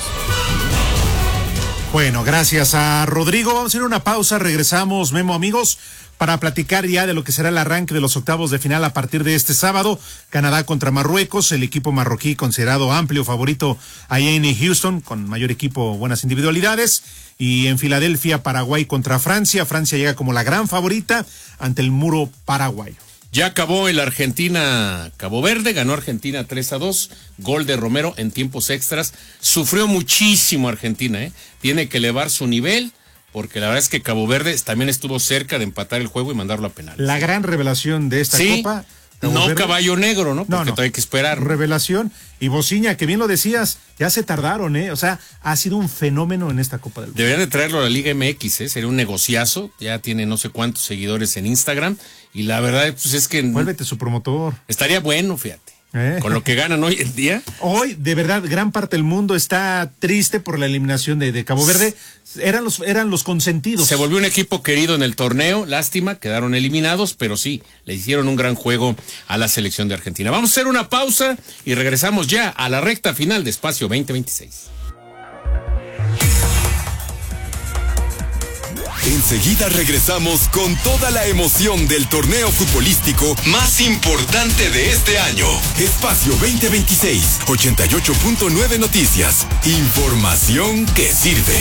Bueno, gracias a Rodrigo. Vamos a ir a una pausa, regresamos, Memo, amigos, para platicar ya de lo que será el arranque de los octavos de final a partir de este sábado. Canadá contra Marruecos, el equipo marroquí considerado amplio favorito allá en Houston, con mayor equipo, buenas individualidades. Y en Filadelfia, Paraguay contra Francia. Francia llega como la gran favorita ante el muro paraguayo. Ya acabó el Argentina-Cabo Verde, ganó Argentina tres a dos, gol de Romero en tiempos extras. Sufrió muchísimo Argentina, ¿eh? Tiene que elevar su nivel, porque la verdad es que Cabo Verde también estuvo cerca de empatar el juego y mandarlo a penales. La gran revelación de esta sí, Copa. No Verde. Caballo negro, ¿no? Porque no, no. todavía hay que esperar. Revelación. Y Bociña, que bien lo decías, ya se tardaron, ¿eh? O sea, ha sido un fenómeno en esta Copa del Mundo. Deberían de traerlo a la Liga M X, ¿eh? Sería un negociazo. Ya tiene no sé cuántos seguidores en Instagram. Y la verdad, pues es que... Vuélvete su promotor. Estaría bueno, fíjate. ¿Eh? Con lo que ganan hoy en día. Hoy, de verdad, gran parte del mundo está triste por la eliminación de, de Cabo Verde. Eran los, eran los consentidos. Se volvió un equipo querido en el torneo. Lástima, quedaron eliminados, pero sí, le hicieron un gran juego a la selección de Argentina. Vamos a hacer una pausa y regresamos ya a la recta final de Espacio veinte veintiséis. Enseguida regresamos con toda la emoción del torneo futbolístico más importante de este año. Espacio veinte veintiséis, ochenta y ocho punto nueve Noticias. Información que sirve.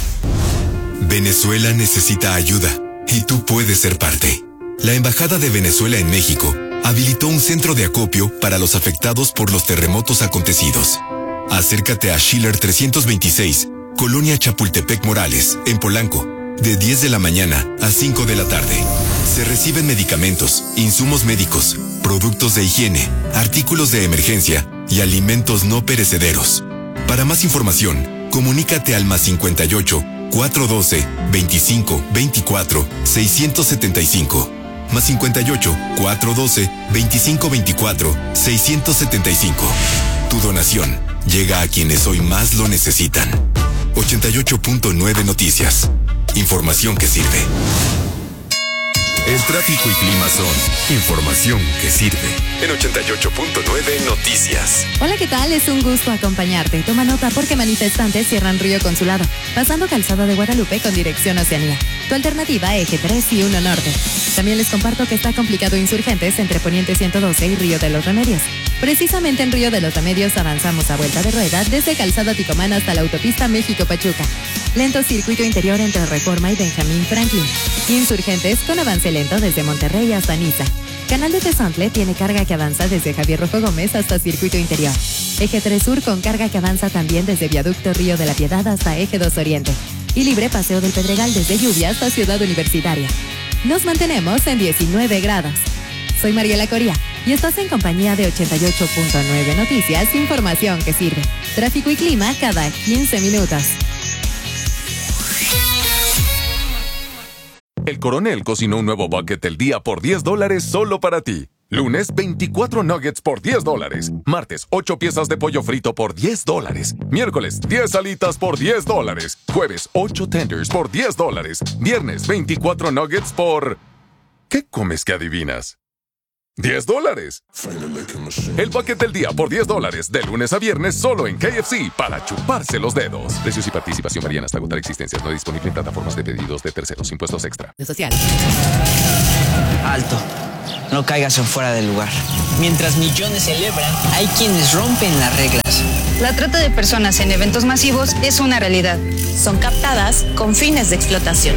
Venezuela necesita ayuda y tú puedes ser parte. La Embajada de Venezuela en México habilitó un centro de acopio para los afectados por los terremotos acontecidos. Acércate a Schiller trescientos veintiséis, Colonia Chapultepec Morales, en Polanco, de diez de la mañana a cinco de la tarde. Se reciben medicamentos, insumos médicos, productos de higiene, artículos de emergencia y alimentos no perecederos. Para más información, comunícate al más cincuenta y ocho, cuatrocientos doce, veinticinco, veinticuatro, seiscientos setenta y cinco. Más cincuenta y ocho, cuatrocientos doce, veinticinco, veinticuatro, seiscientos setenta y cinco. Tu donación llega a quienes hoy más lo necesitan. ochenta y ocho punto nueve Noticias. Información que sirve. El tráfico y clima son información que sirve. En ochenta y ocho punto nueve Noticias. Hola, ¿qué tal? Es un gusto acompañarte. Toma nota porque manifestantes cierran Río Consulado, pasando Calzada de Guadalupe con dirección Oceanía. Tu alternativa, Eje tres y uno Norte. También les comparto que está complicado Insurgentes entre Poniente ciento doce y Río de los Remedios. Precisamente en Río de los Remedios avanzamos a vuelta de rueda desde Calzada Ticomán hasta la autopista México-Pachuca. Lento circuito interior entre Reforma y Benjamín Franklin. Insurgentes con avance lento desde Monterrey hasta Niza. Canal de Tezontle tiene carga que avanza desde Javier Rojo Gómez hasta circuito interior. Eje tres Sur con carga que avanza también desde Viaducto Río de la Piedad hasta Eje dos Oriente. Y libre paseo del Pedregal desde Lluvia hasta Ciudad Universitaria. Nos mantenemos en diecinueve grados. Soy Mariela Coria y estás en compañía de ochenta y ocho punto nueve Noticias, información que sirve. Tráfico y clima cada quince minutos. El Coronel cocinó un nuevo bucket del día por diez dólares solo para ti. Lunes, veinticuatro nuggets por diez dólares. Martes, ocho piezas de pollo frito por diez dólares. Miércoles, diez alitas por diez dólares. Jueves, ocho tenders por diez dólares. Viernes, veinticuatro nuggets por... ¿Qué comes que adivinas? diez dólares. El paquete del día por diez dólares. De lunes a viernes solo en K F C para chuparse los dedos. Precios y participación varían hasta agotar existencias. No disponible en plataformas de pedidos de terceros. Impuestos extra. Social. Alto. No caigas en fuera del lugar. Mientras millones celebran, hay quienes rompen las reglas. La trata de personas en eventos masivos es una realidad. Son captadas con fines de explotación.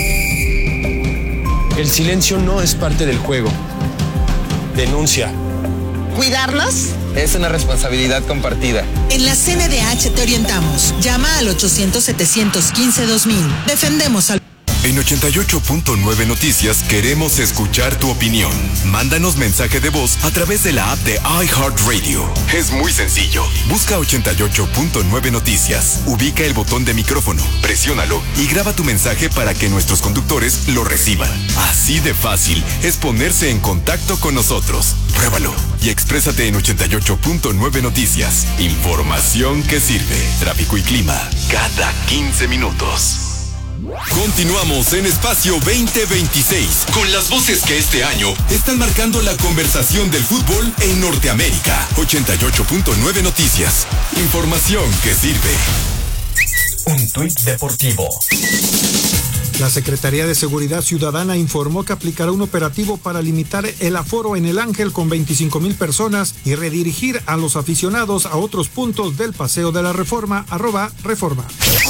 El silencio no es parte del juego. Denuncia. ¿Cuidarlos? Es una responsabilidad compartida. En la C N D H te orientamos. Llama al ochocientos, setecientos quince, dos mil. Defendemos al... En ochenta y ocho punto nueve Noticias queremos escuchar tu opinión. Mándanos mensaje de voz a través de la app de iHeartRadio. Es muy sencillo. Busca ochenta y ocho punto nueve Noticias. Ubica el botón de micrófono, presiónalo y graba tu mensaje para que nuestros conductores lo reciban. Así de fácil es ponerse en contacto con nosotros. Pruébalo y exprésate en ochenta y ocho punto nueve Noticias. Información que sirve. Tráfico y clima cada quince minutos. Continuamos en Espacio veinte veintiséis con las voces que este año están marcando la conversación del fútbol en Norteamérica. ochenta y ocho punto nueve Noticias. Información que sirve. Un tuit deportivo. La Secretaría de Seguridad Ciudadana informó que aplicará un operativo para limitar el aforo en el Ángel con veinticinco mil personas y redirigir a los aficionados a otros puntos del Paseo de la Reforma, arroba Reforma.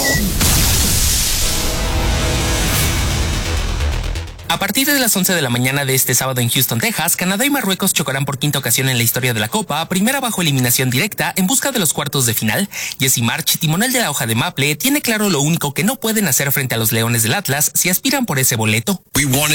A partir de las once de la mañana de este sábado en Houston, Texas, Canadá y Marruecos chocarán por quinta ocasión en la historia de la Copa, primera bajo eliminación directa en busca de los cuartos de final. Jesse March, timonel de la hoja de maple, tiene claro lo único que no pueden hacer frente a los Leones del Atlas si aspiran por ese boleto.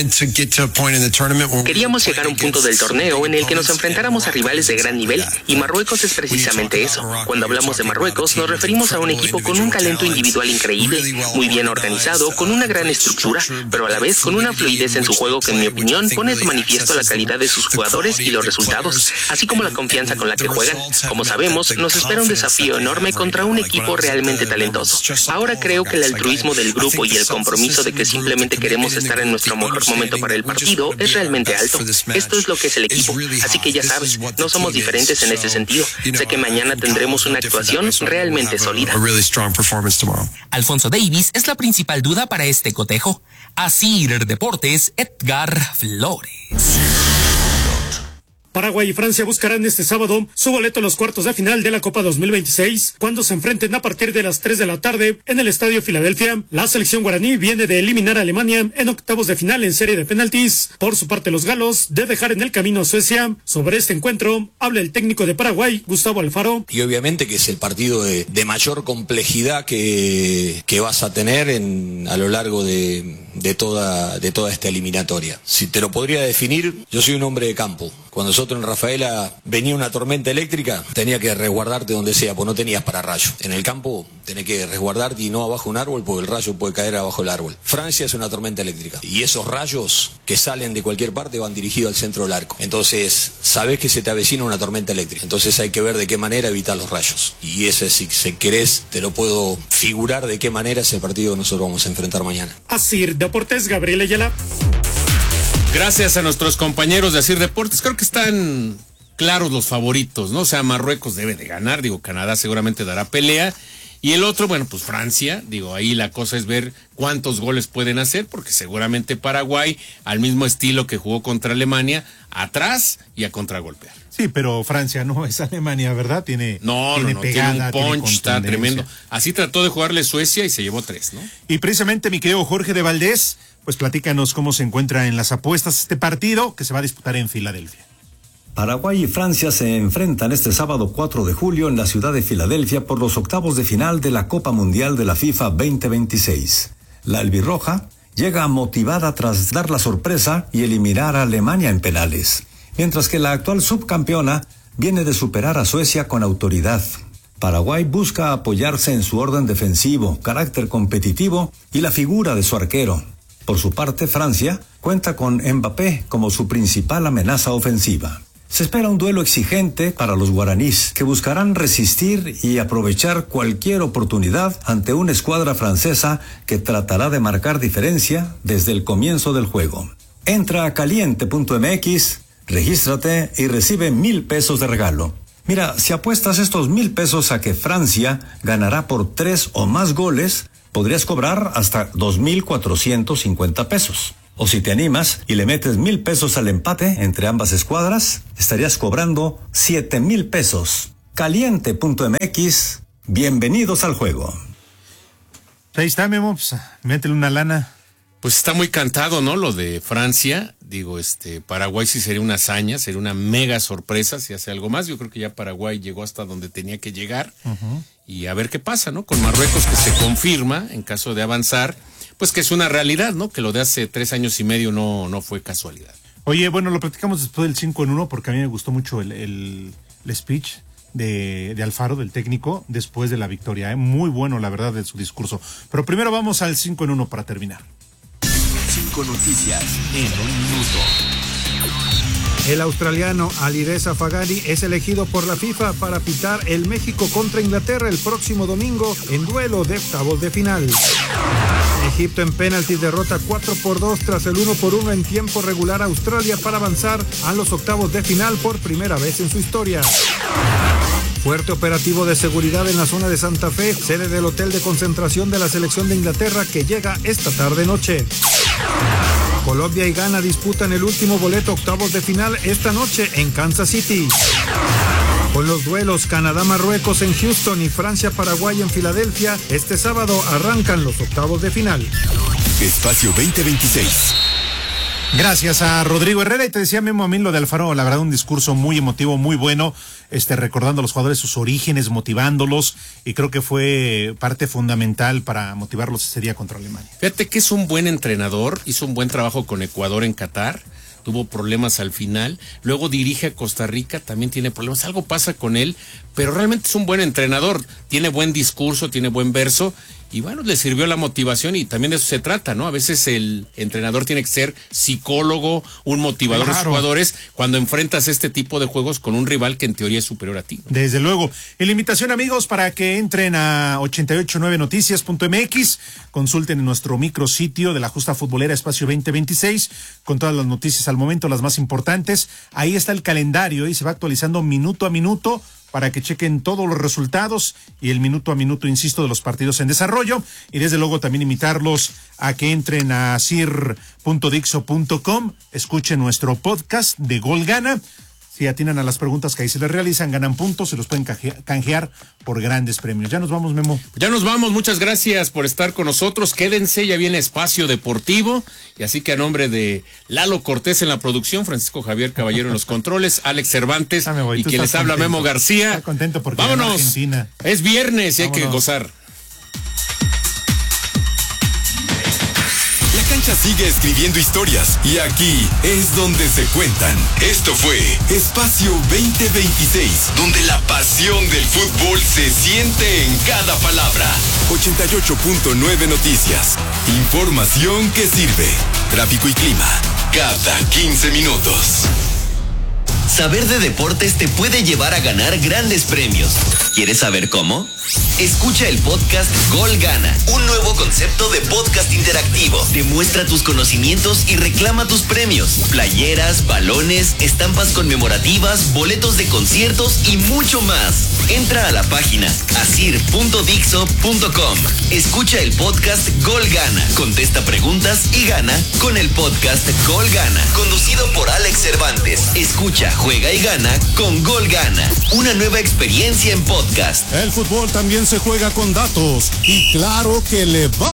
Queríamos llegar a un punto del torneo en el que nos enfrentáramos a rivales de gran nivel, y Marruecos es precisamente eso. Cuando hablamos de Marruecos, nos referimos a un equipo con un talento individual increíble, muy bien organizado, con una gran estructura, pero a la vez con una fluidez en su juego que, en mi opinión, pone de manifiesto la calidad de sus jugadores y los resultados, así como la confianza con la que juegan. Como sabemos, nos espera un desafío enorme contra un equipo realmente talentoso. Ahora creo que el altruismo del grupo y el compromiso de que simplemente queremos estar en nuestro mejor momento para el partido es realmente alto. Esto es lo que es el equipo, así que ya sabes, no somos diferentes en ese sentido. Sé que mañana tendremos una actuación realmente sólida. Alfonso Davis es la principal duda para este cotejo. Asir Deportes, Edgar Flores. Paraguay y Francia buscarán este sábado su boleto a los cuartos de final de la Copa dos mil veintiséis, cuando se enfrenten a partir de las tres de la tarde en el Estadio Filadelfia. La selección guaraní viene de eliminar a Alemania en octavos de final en serie de penaltis. Por su parte, los galos de dejar en el camino a Suecia. Sobre este encuentro habla el técnico de Paraguay, Gustavo Alfaro. Y obviamente que es el partido de, de mayor complejidad que, que vas a tener en, a lo largo de, de, toda, de toda esta eliminatoria. Si te lo podría definir, yo soy un hombre de campo. Cuando nosotros en Rafaela venía una tormenta eléctrica, tenía que resguardarte donde sea, pues no tenías pararrayo. En el campo tenés que resguardarte y no abajo de un árbol, porque el rayo puede caer abajo del árbol. Francia es una tormenta eléctrica y esos rayos que salen de cualquier parte van dirigidos al centro del arco. Entonces, sabés que se te avecina una tormenta eléctrica. Entonces hay que ver de qué manera evitar los rayos. Y ese, si, si querés, te lo puedo figurar de qué manera es el partido que nosotros vamos a enfrentar mañana. Asir Deportes, Gabriel Ayala. Gracias a nuestros compañeros de Asir Deportes, creo que están claros los favoritos, ¿no? O sea, Marruecos debe de ganar, digo, Canadá seguramente dará pelea, y el otro, bueno, pues Francia, digo, ahí la cosa es ver cuántos goles pueden hacer, porque seguramente Paraguay, al mismo estilo que jugó contra Alemania, atrás y a contragolpear. Sí, pero Francia no es Alemania, ¿verdad? Tiene No, tiene no, no, pegada, tiene un punch, tiene está tremendo. Así trató de jugarle Suecia y se llevó tres, ¿no? Y precisamente, mi querido Jorge de Valdés, pues platícanos cómo se encuentra en las apuestas este partido que se va a disputar en Filadelfia. Paraguay y Francia se enfrentan este sábado cuatro de julio en la ciudad de Filadelfia por los octavos de final de la Copa Mundial de la FIFA veinte veintiséis. La albirroja llega motivada tras dar la sorpresa y eliminar a Alemania en penales, mientras que la actual subcampeona viene de superar a Suecia con autoridad. Paraguay busca apoyarse en su orden defensivo, carácter competitivo y la figura de su arquero. Por su parte, Francia cuenta con Mbappé como su principal amenaza ofensiva. Se espera un duelo exigente para los guaraníes, que buscarán resistir y aprovechar cualquier oportunidad ante una escuadra francesa que tratará de marcar diferencia desde el comienzo del juego. Entra a caliente punto m x, regístrate y recibe mil pesos de regalo. Mira, si apuestas estos mil pesos a que Francia ganará por tres o más goles, podrías cobrar hasta dos mil cuatrocientos cincuenta pesos. O si te animas y le metes mil pesos al empate entre ambas escuadras, estarías cobrando siete mil pesos. caliente punto m x, bienvenidos al juego. Ahí está, Memo, pues, métele una lana. Pues está muy cantado, ¿no? Lo de Francia. Digo, este, Paraguay sí sería una hazaña, sería una mega sorpresa si hace algo más. Yo creo que ya Paraguay llegó hasta donde tenía que llegar. Uh-huh. Y a ver qué pasa, ¿no? Con Marruecos, que se confirma en caso de avanzar, pues que es una realidad, ¿no? Que lo de hace tres años y medio no, no fue casualidad. Oye, bueno, lo platicamos después del cinco en uno, porque a mí me gustó mucho el, el, el speech de, de Alfaro, del técnico, después de la victoria. ¿eh? Muy bueno, la verdad, de su discurso. Pero primero vamos al cinco en uno para terminar. Cinco noticias en un minuto. El australiano Alireza Fagani es elegido por la FIFA para pitar el México contra Inglaterra el próximo domingo en duelo de octavos de final. Egipto en penaltis derrota cuatro por dos tras el uno por uno en tiempo regular a Australia para avanzar a los octavos de final por primera vez en su historia. Fuerte operativo de seguridad en la zona de Santa Fe, sede del hotel de concentración de la selección de Inglaterra que llega esta tarde-noche. Colombia y Ghana disputan el último boleto octavos de final esta noche en Kansas City. Con los duelos Canadá-Marruecos en Houston y Francia-Paraguay en Filadelfia, este sábado arrancan los octavos de final. Espacio veinte veintiséis. Gracias a Rodrigo Herrera. Y te decía, Memo, a mí lo de Alfaro, la verdad, un discurso muy emotivo, muy bueno, este, recordando a los jugadores sus orígenes, motivándolos, y creo que fue parte fundamental para motivarlos ese día contra Alemania. Fíjate que es un buen entrenador, hizo un buen trabajo con Ecuador en Qatar, tuvo problemas al final, luego dirige a Costa Rica, también tiene problemas, algo pasa con él, pero realmente es un buen entrenador, tiene buen discurso, tiene buen verso, y bueno, le sirvió la motivación y también de eso se trata, ¿no? A veces el entrenador tiene que ser psicólogo, un motivador claro. de los jugadores cuando enfrentas este tipo de juegos con un rival que en teoría es superior a ti. Desde luego. Y la invitación, amigos, para que entren a ochenta y ocho nueve noticias punto m x, consulten en nuestro micrositio de la Justa Futbolera Espacio veinte veintiséis, con todas las noticias al momento, las más importantes. Ahí está el calendario y se va actualizando minuto a minuto, para que chequen todos los resultados y el minuto a minuto, insisto, de los partidos en desarrollo. Y desde luego también invitarlos a que entren a sir punto dixo punto com, escuchen nuestro podcast de Gol Gana. Si atinan a las preguntas que ahí se les realizan, ganan puntos, se los pueden canjear por grandes premios. Ya nos vamos, Memo. Ya nos vamos, muchas gracias por estar con nosotros. Quédense, ya viene Espacio Deportivo. Y así que a nombre de Lalo Cortés en la producción, Francisco Javier Caballero en los controles, Alex Cervantes ah, voy, y quien les habla, Memo García. Estoy contento porque vámonos. Argentina. Es viernes y Vámonos. Hay que gozar. Sigue escribiendo historias y aquí es donde se cuentan. Esto fue Espacio veinte veintiséis, donde la pasión del fútbol se siente en cada palabra. ochenta y ocho punto nueve Noticias. Información que sirve. Tráfico y clima cada quince minutos. Saber de deportes te puede llevar a ganar grandes premios. ¿Quieres saber cómo? Escucha el podcast Gol Gana, un nuevo concepto de podcast interactivo. Demuestra tus conocimientos y reclama tus premios. Playeras, balones, estampas conmemorativas, boletos de conciertos y mucho más. Entra a la página asir punto dixo punto com. Escucha el podcast Gol Gana. Contesta preguntas y gana con el podcast Gol Gana, conducido por Alex Cervantes. Escucha, juega y gana con Gol Gana. Una nueva experiencia en podcast. El fútbol también se juega con datos y claro que le va.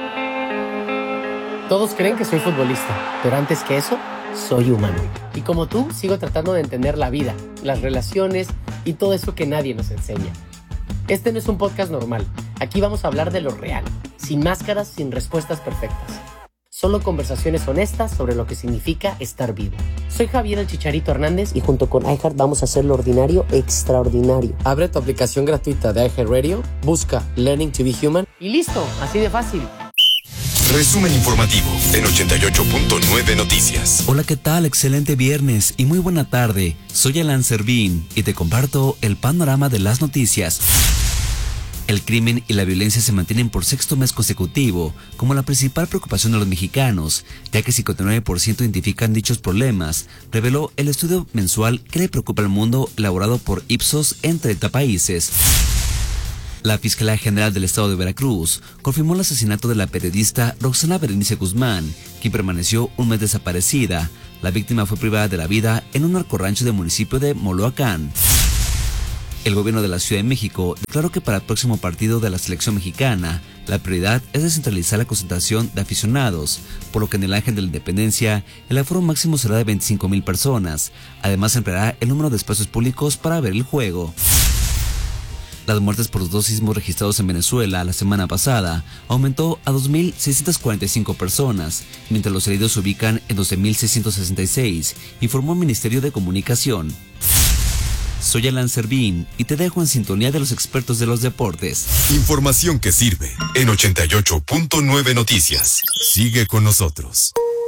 Todos creen que soy futbolista, pero antes que eso, soy humano. Y como tú, sigo tratando de entender la vida, las relaciones y todo eso que nadie nos enseña. Este no es un podcast normal. Aquí vamos a hablar de lo real, sin máscaras, sin respuestas perfectas. Solo conversaciones honestas sobre lo que significa estar vivo. Soy Javier el Chicharito Hernández y junto con iHeart vamos a hacer lo ordinario extraordinario. Abre tu aplicación gratuita de iHeart Radio, busca Learning to be Human y listo, así de fácil. Resumen informativo en ochenta y ocho punto nueve Noticias. Hola, ¿qué tal? Excelente viernes y muy buena tarde. Soy Alan Servín y te comparto el panorama de las noticias. El crimen y la violencia se mantienen por sexto mes consecutivo como la principal preocupación de los mexicanos, ya que cincuenta y nueve por ciento identifican dichos problemas, reveló el estudio mensual que le preocupa al mundo elaborado por Ipsos en treinta países. La Fiscalía General del Estado de Veracruz confirmó el asesinato de la periodista Roxana Berenice Guzmán, quien permaneció un mes desaparecida. La víctima fue privada de la vida en un narcorrancho del municipio de Moloacán. El gobierno de la Ciudad de México declaró que para el próximo partido de la selección mexicana, la prioridad es descentralizar la concentración de aficionados, por lo que en el Ángel de la Independencia el aforo máximo será de veinticinco mil personas. Además, se ampliará el número de espacios públicos para ver el juego. Las muertes por los dos sismos registrados en Venezuela la semana pasada aumentó a dos mil seiscientas cuarenta y cinco personas, mientras los heridos se ubican en doce mil seiscientos sesenta y seis, informó el Ministerio de Comunicación. Soy Alan Servín y te dejo en sintonía de los expertos de los deportes. Información que sirve en ochenta y ocho punto nueve Noticias. Sigue con nosotros.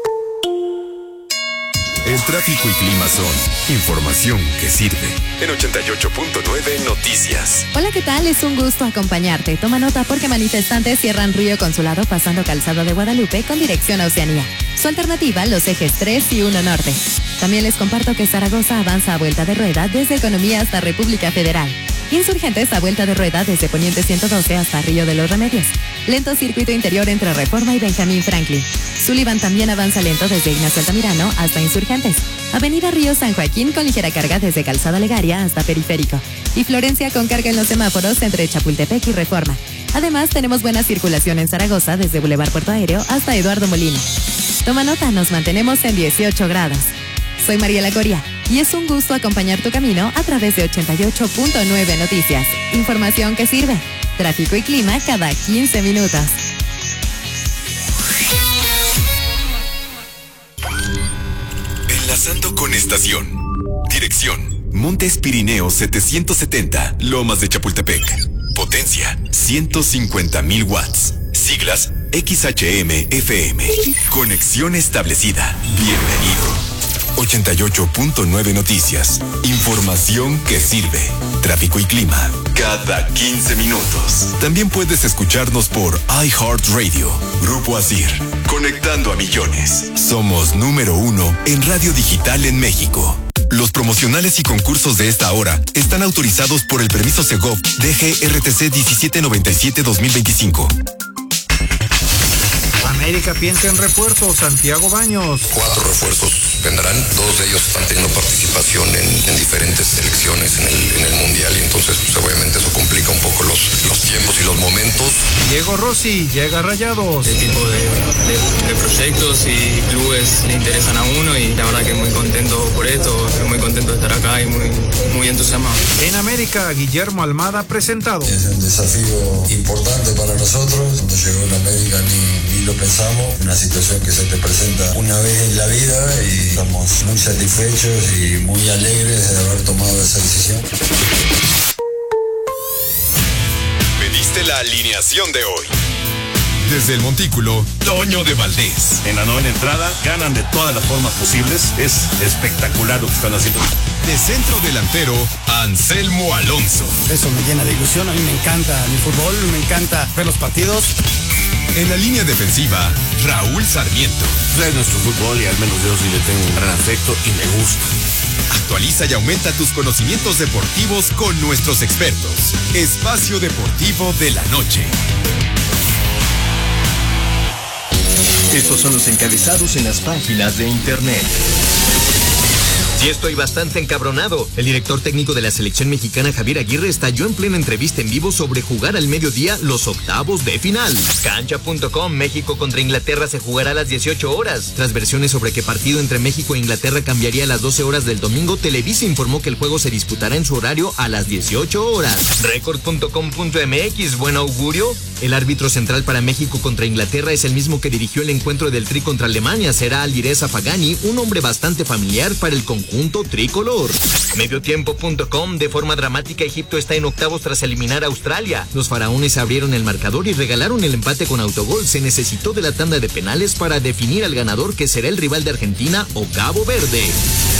El tráfico y clima son información que sirve en ochenta y ocho punto nueve Noticias. Hola, ¿qué tal? Es un gusto acompañarte. Toma nota porque manifestantes cierran Río Consulado pasando Calzado de Guadalupe con dirección a Oceanía. Su alternativa, los ejes tres y uno Norte. También les comparto que Zaragoza avanza a vuelta de rueda desde Economía hasta República Federal. Insurgentes a vuelta de rueda desde Poniente ciento doce hasta Río de los Remedios. Lento circuito interior entre Reforma y Benjamín Franklin. Sullivan también avanza lento desde Ignacio Altamirano hasta Insurgentes. Avenida Río San Joaquín con ligera carga desde Calzada Legaria hasta Periférico. Y Florencia con carga en los semáforos entre Chapultepec y Reforma. Además, tenemos buena circulación en Zaragoza desde Boulevard Puerto Aéreo hasta Eduardo Molina. Toma nota, nos mantenemos en dieciocho grados. Soy Mariela Coria y es un gusto acompañar tu camino a través de ochenta y ocho punto nueve Noticias. Información que sirve. Tráfico y clima cada quince minutos. Enlazando con estación. Dirección: Montes Pirineos setecientos setenta, Lomas de Chapultepec. Potencia: ciento cincuenta mil watts. Siglas: X H M F M. Conexión establecida. Bienvenido. ochenta y ocho punto nueve Noticias. Información que sirve. Tráfico y clima cada quince minutos. También puedes escucharnos por iHeartRadio. Grupo Asir. Conectando a millones. Somos número uno en radio digital en México. Los promocionales y concursos de esta hora están autorizados por el permiso Segov D G R T C diecisiete noventa y siete guión dos mil veinticinco. América piensa en refuerzos. Santiago Baños. Cuatro refuerzos vendrán, dos de ellos están teniendo participación en, en diferentes selecciones en el, en el Mundial y entonces pues, obviamente eso complica un poco los, los tiempos y los momentos. Diego Rossi llega a Rayados. Este tipo de, de, de proyectos y clubes le interesan a uno y la verdad que muy contento por esto, estoy muy contento de estar acá y muy, muy entusiasmado. En América, Guillermo Almada presentado. Es un desafío importante para nosotros. Cuando llegó en América ni, ni lo pensamos. Una situación que se te presenta una vez en la vida y estamos muy satisfechos y muy alegres de haber tomado esa decisión. Pediste la alineación de hoy. Desde el Montículo, Toño de Valdés. En la novena entrada, ganan de todas las formas posibles. Es espectacular lo que están haciendo. De centro delantero, Anselmo Alonso. Eso me llena de ilusión. A mí me encanta el fútbol, me encanta ver los partidos. En la línea defensiva, Raúl Sarmiento. Es nuestro fútbol y al menos yo sí le tengo un gran afecto y me gusta. Actualiza y aumenta tus conocimientos deportivos con nuestros expertos. Espacio Deportivo de la Noche. Estos son los encabezados en las páginas de internet. Sí, estoy bastante encabronado. El director técnico de la selección mexicana, Javier Aguirre, estalló en plena entrevista en vivo sobre jugar al mediodía los octavos de final. Cancha punto com, México contra Inglaterra se jugará a las dieciocho horas. Tras versiones sobre que partido entre México e Inglaterra cambiaría a las doce horas del domingo, Televisa informó que el juego se disputará en su horario a las dieciocho horas. Record punto com punto m x, buen augurio. El árbitro central para México contra Inglaterra es el mismo que dirigió el encuentro del Tri contra Alemania. Será Alireza Pagani, un hombre bastante familiar para el conjunto conjunto tricolor. Mediotiempo punto com, de forma dramática, Egipto está en octavos tras eliminar a Australia. Los faraones abrieron el marcador y regalaron el empate con autogol. Se necesitó de la tanda de penales para definir al ganador, que será el rival de Argentina o Cabo Verde.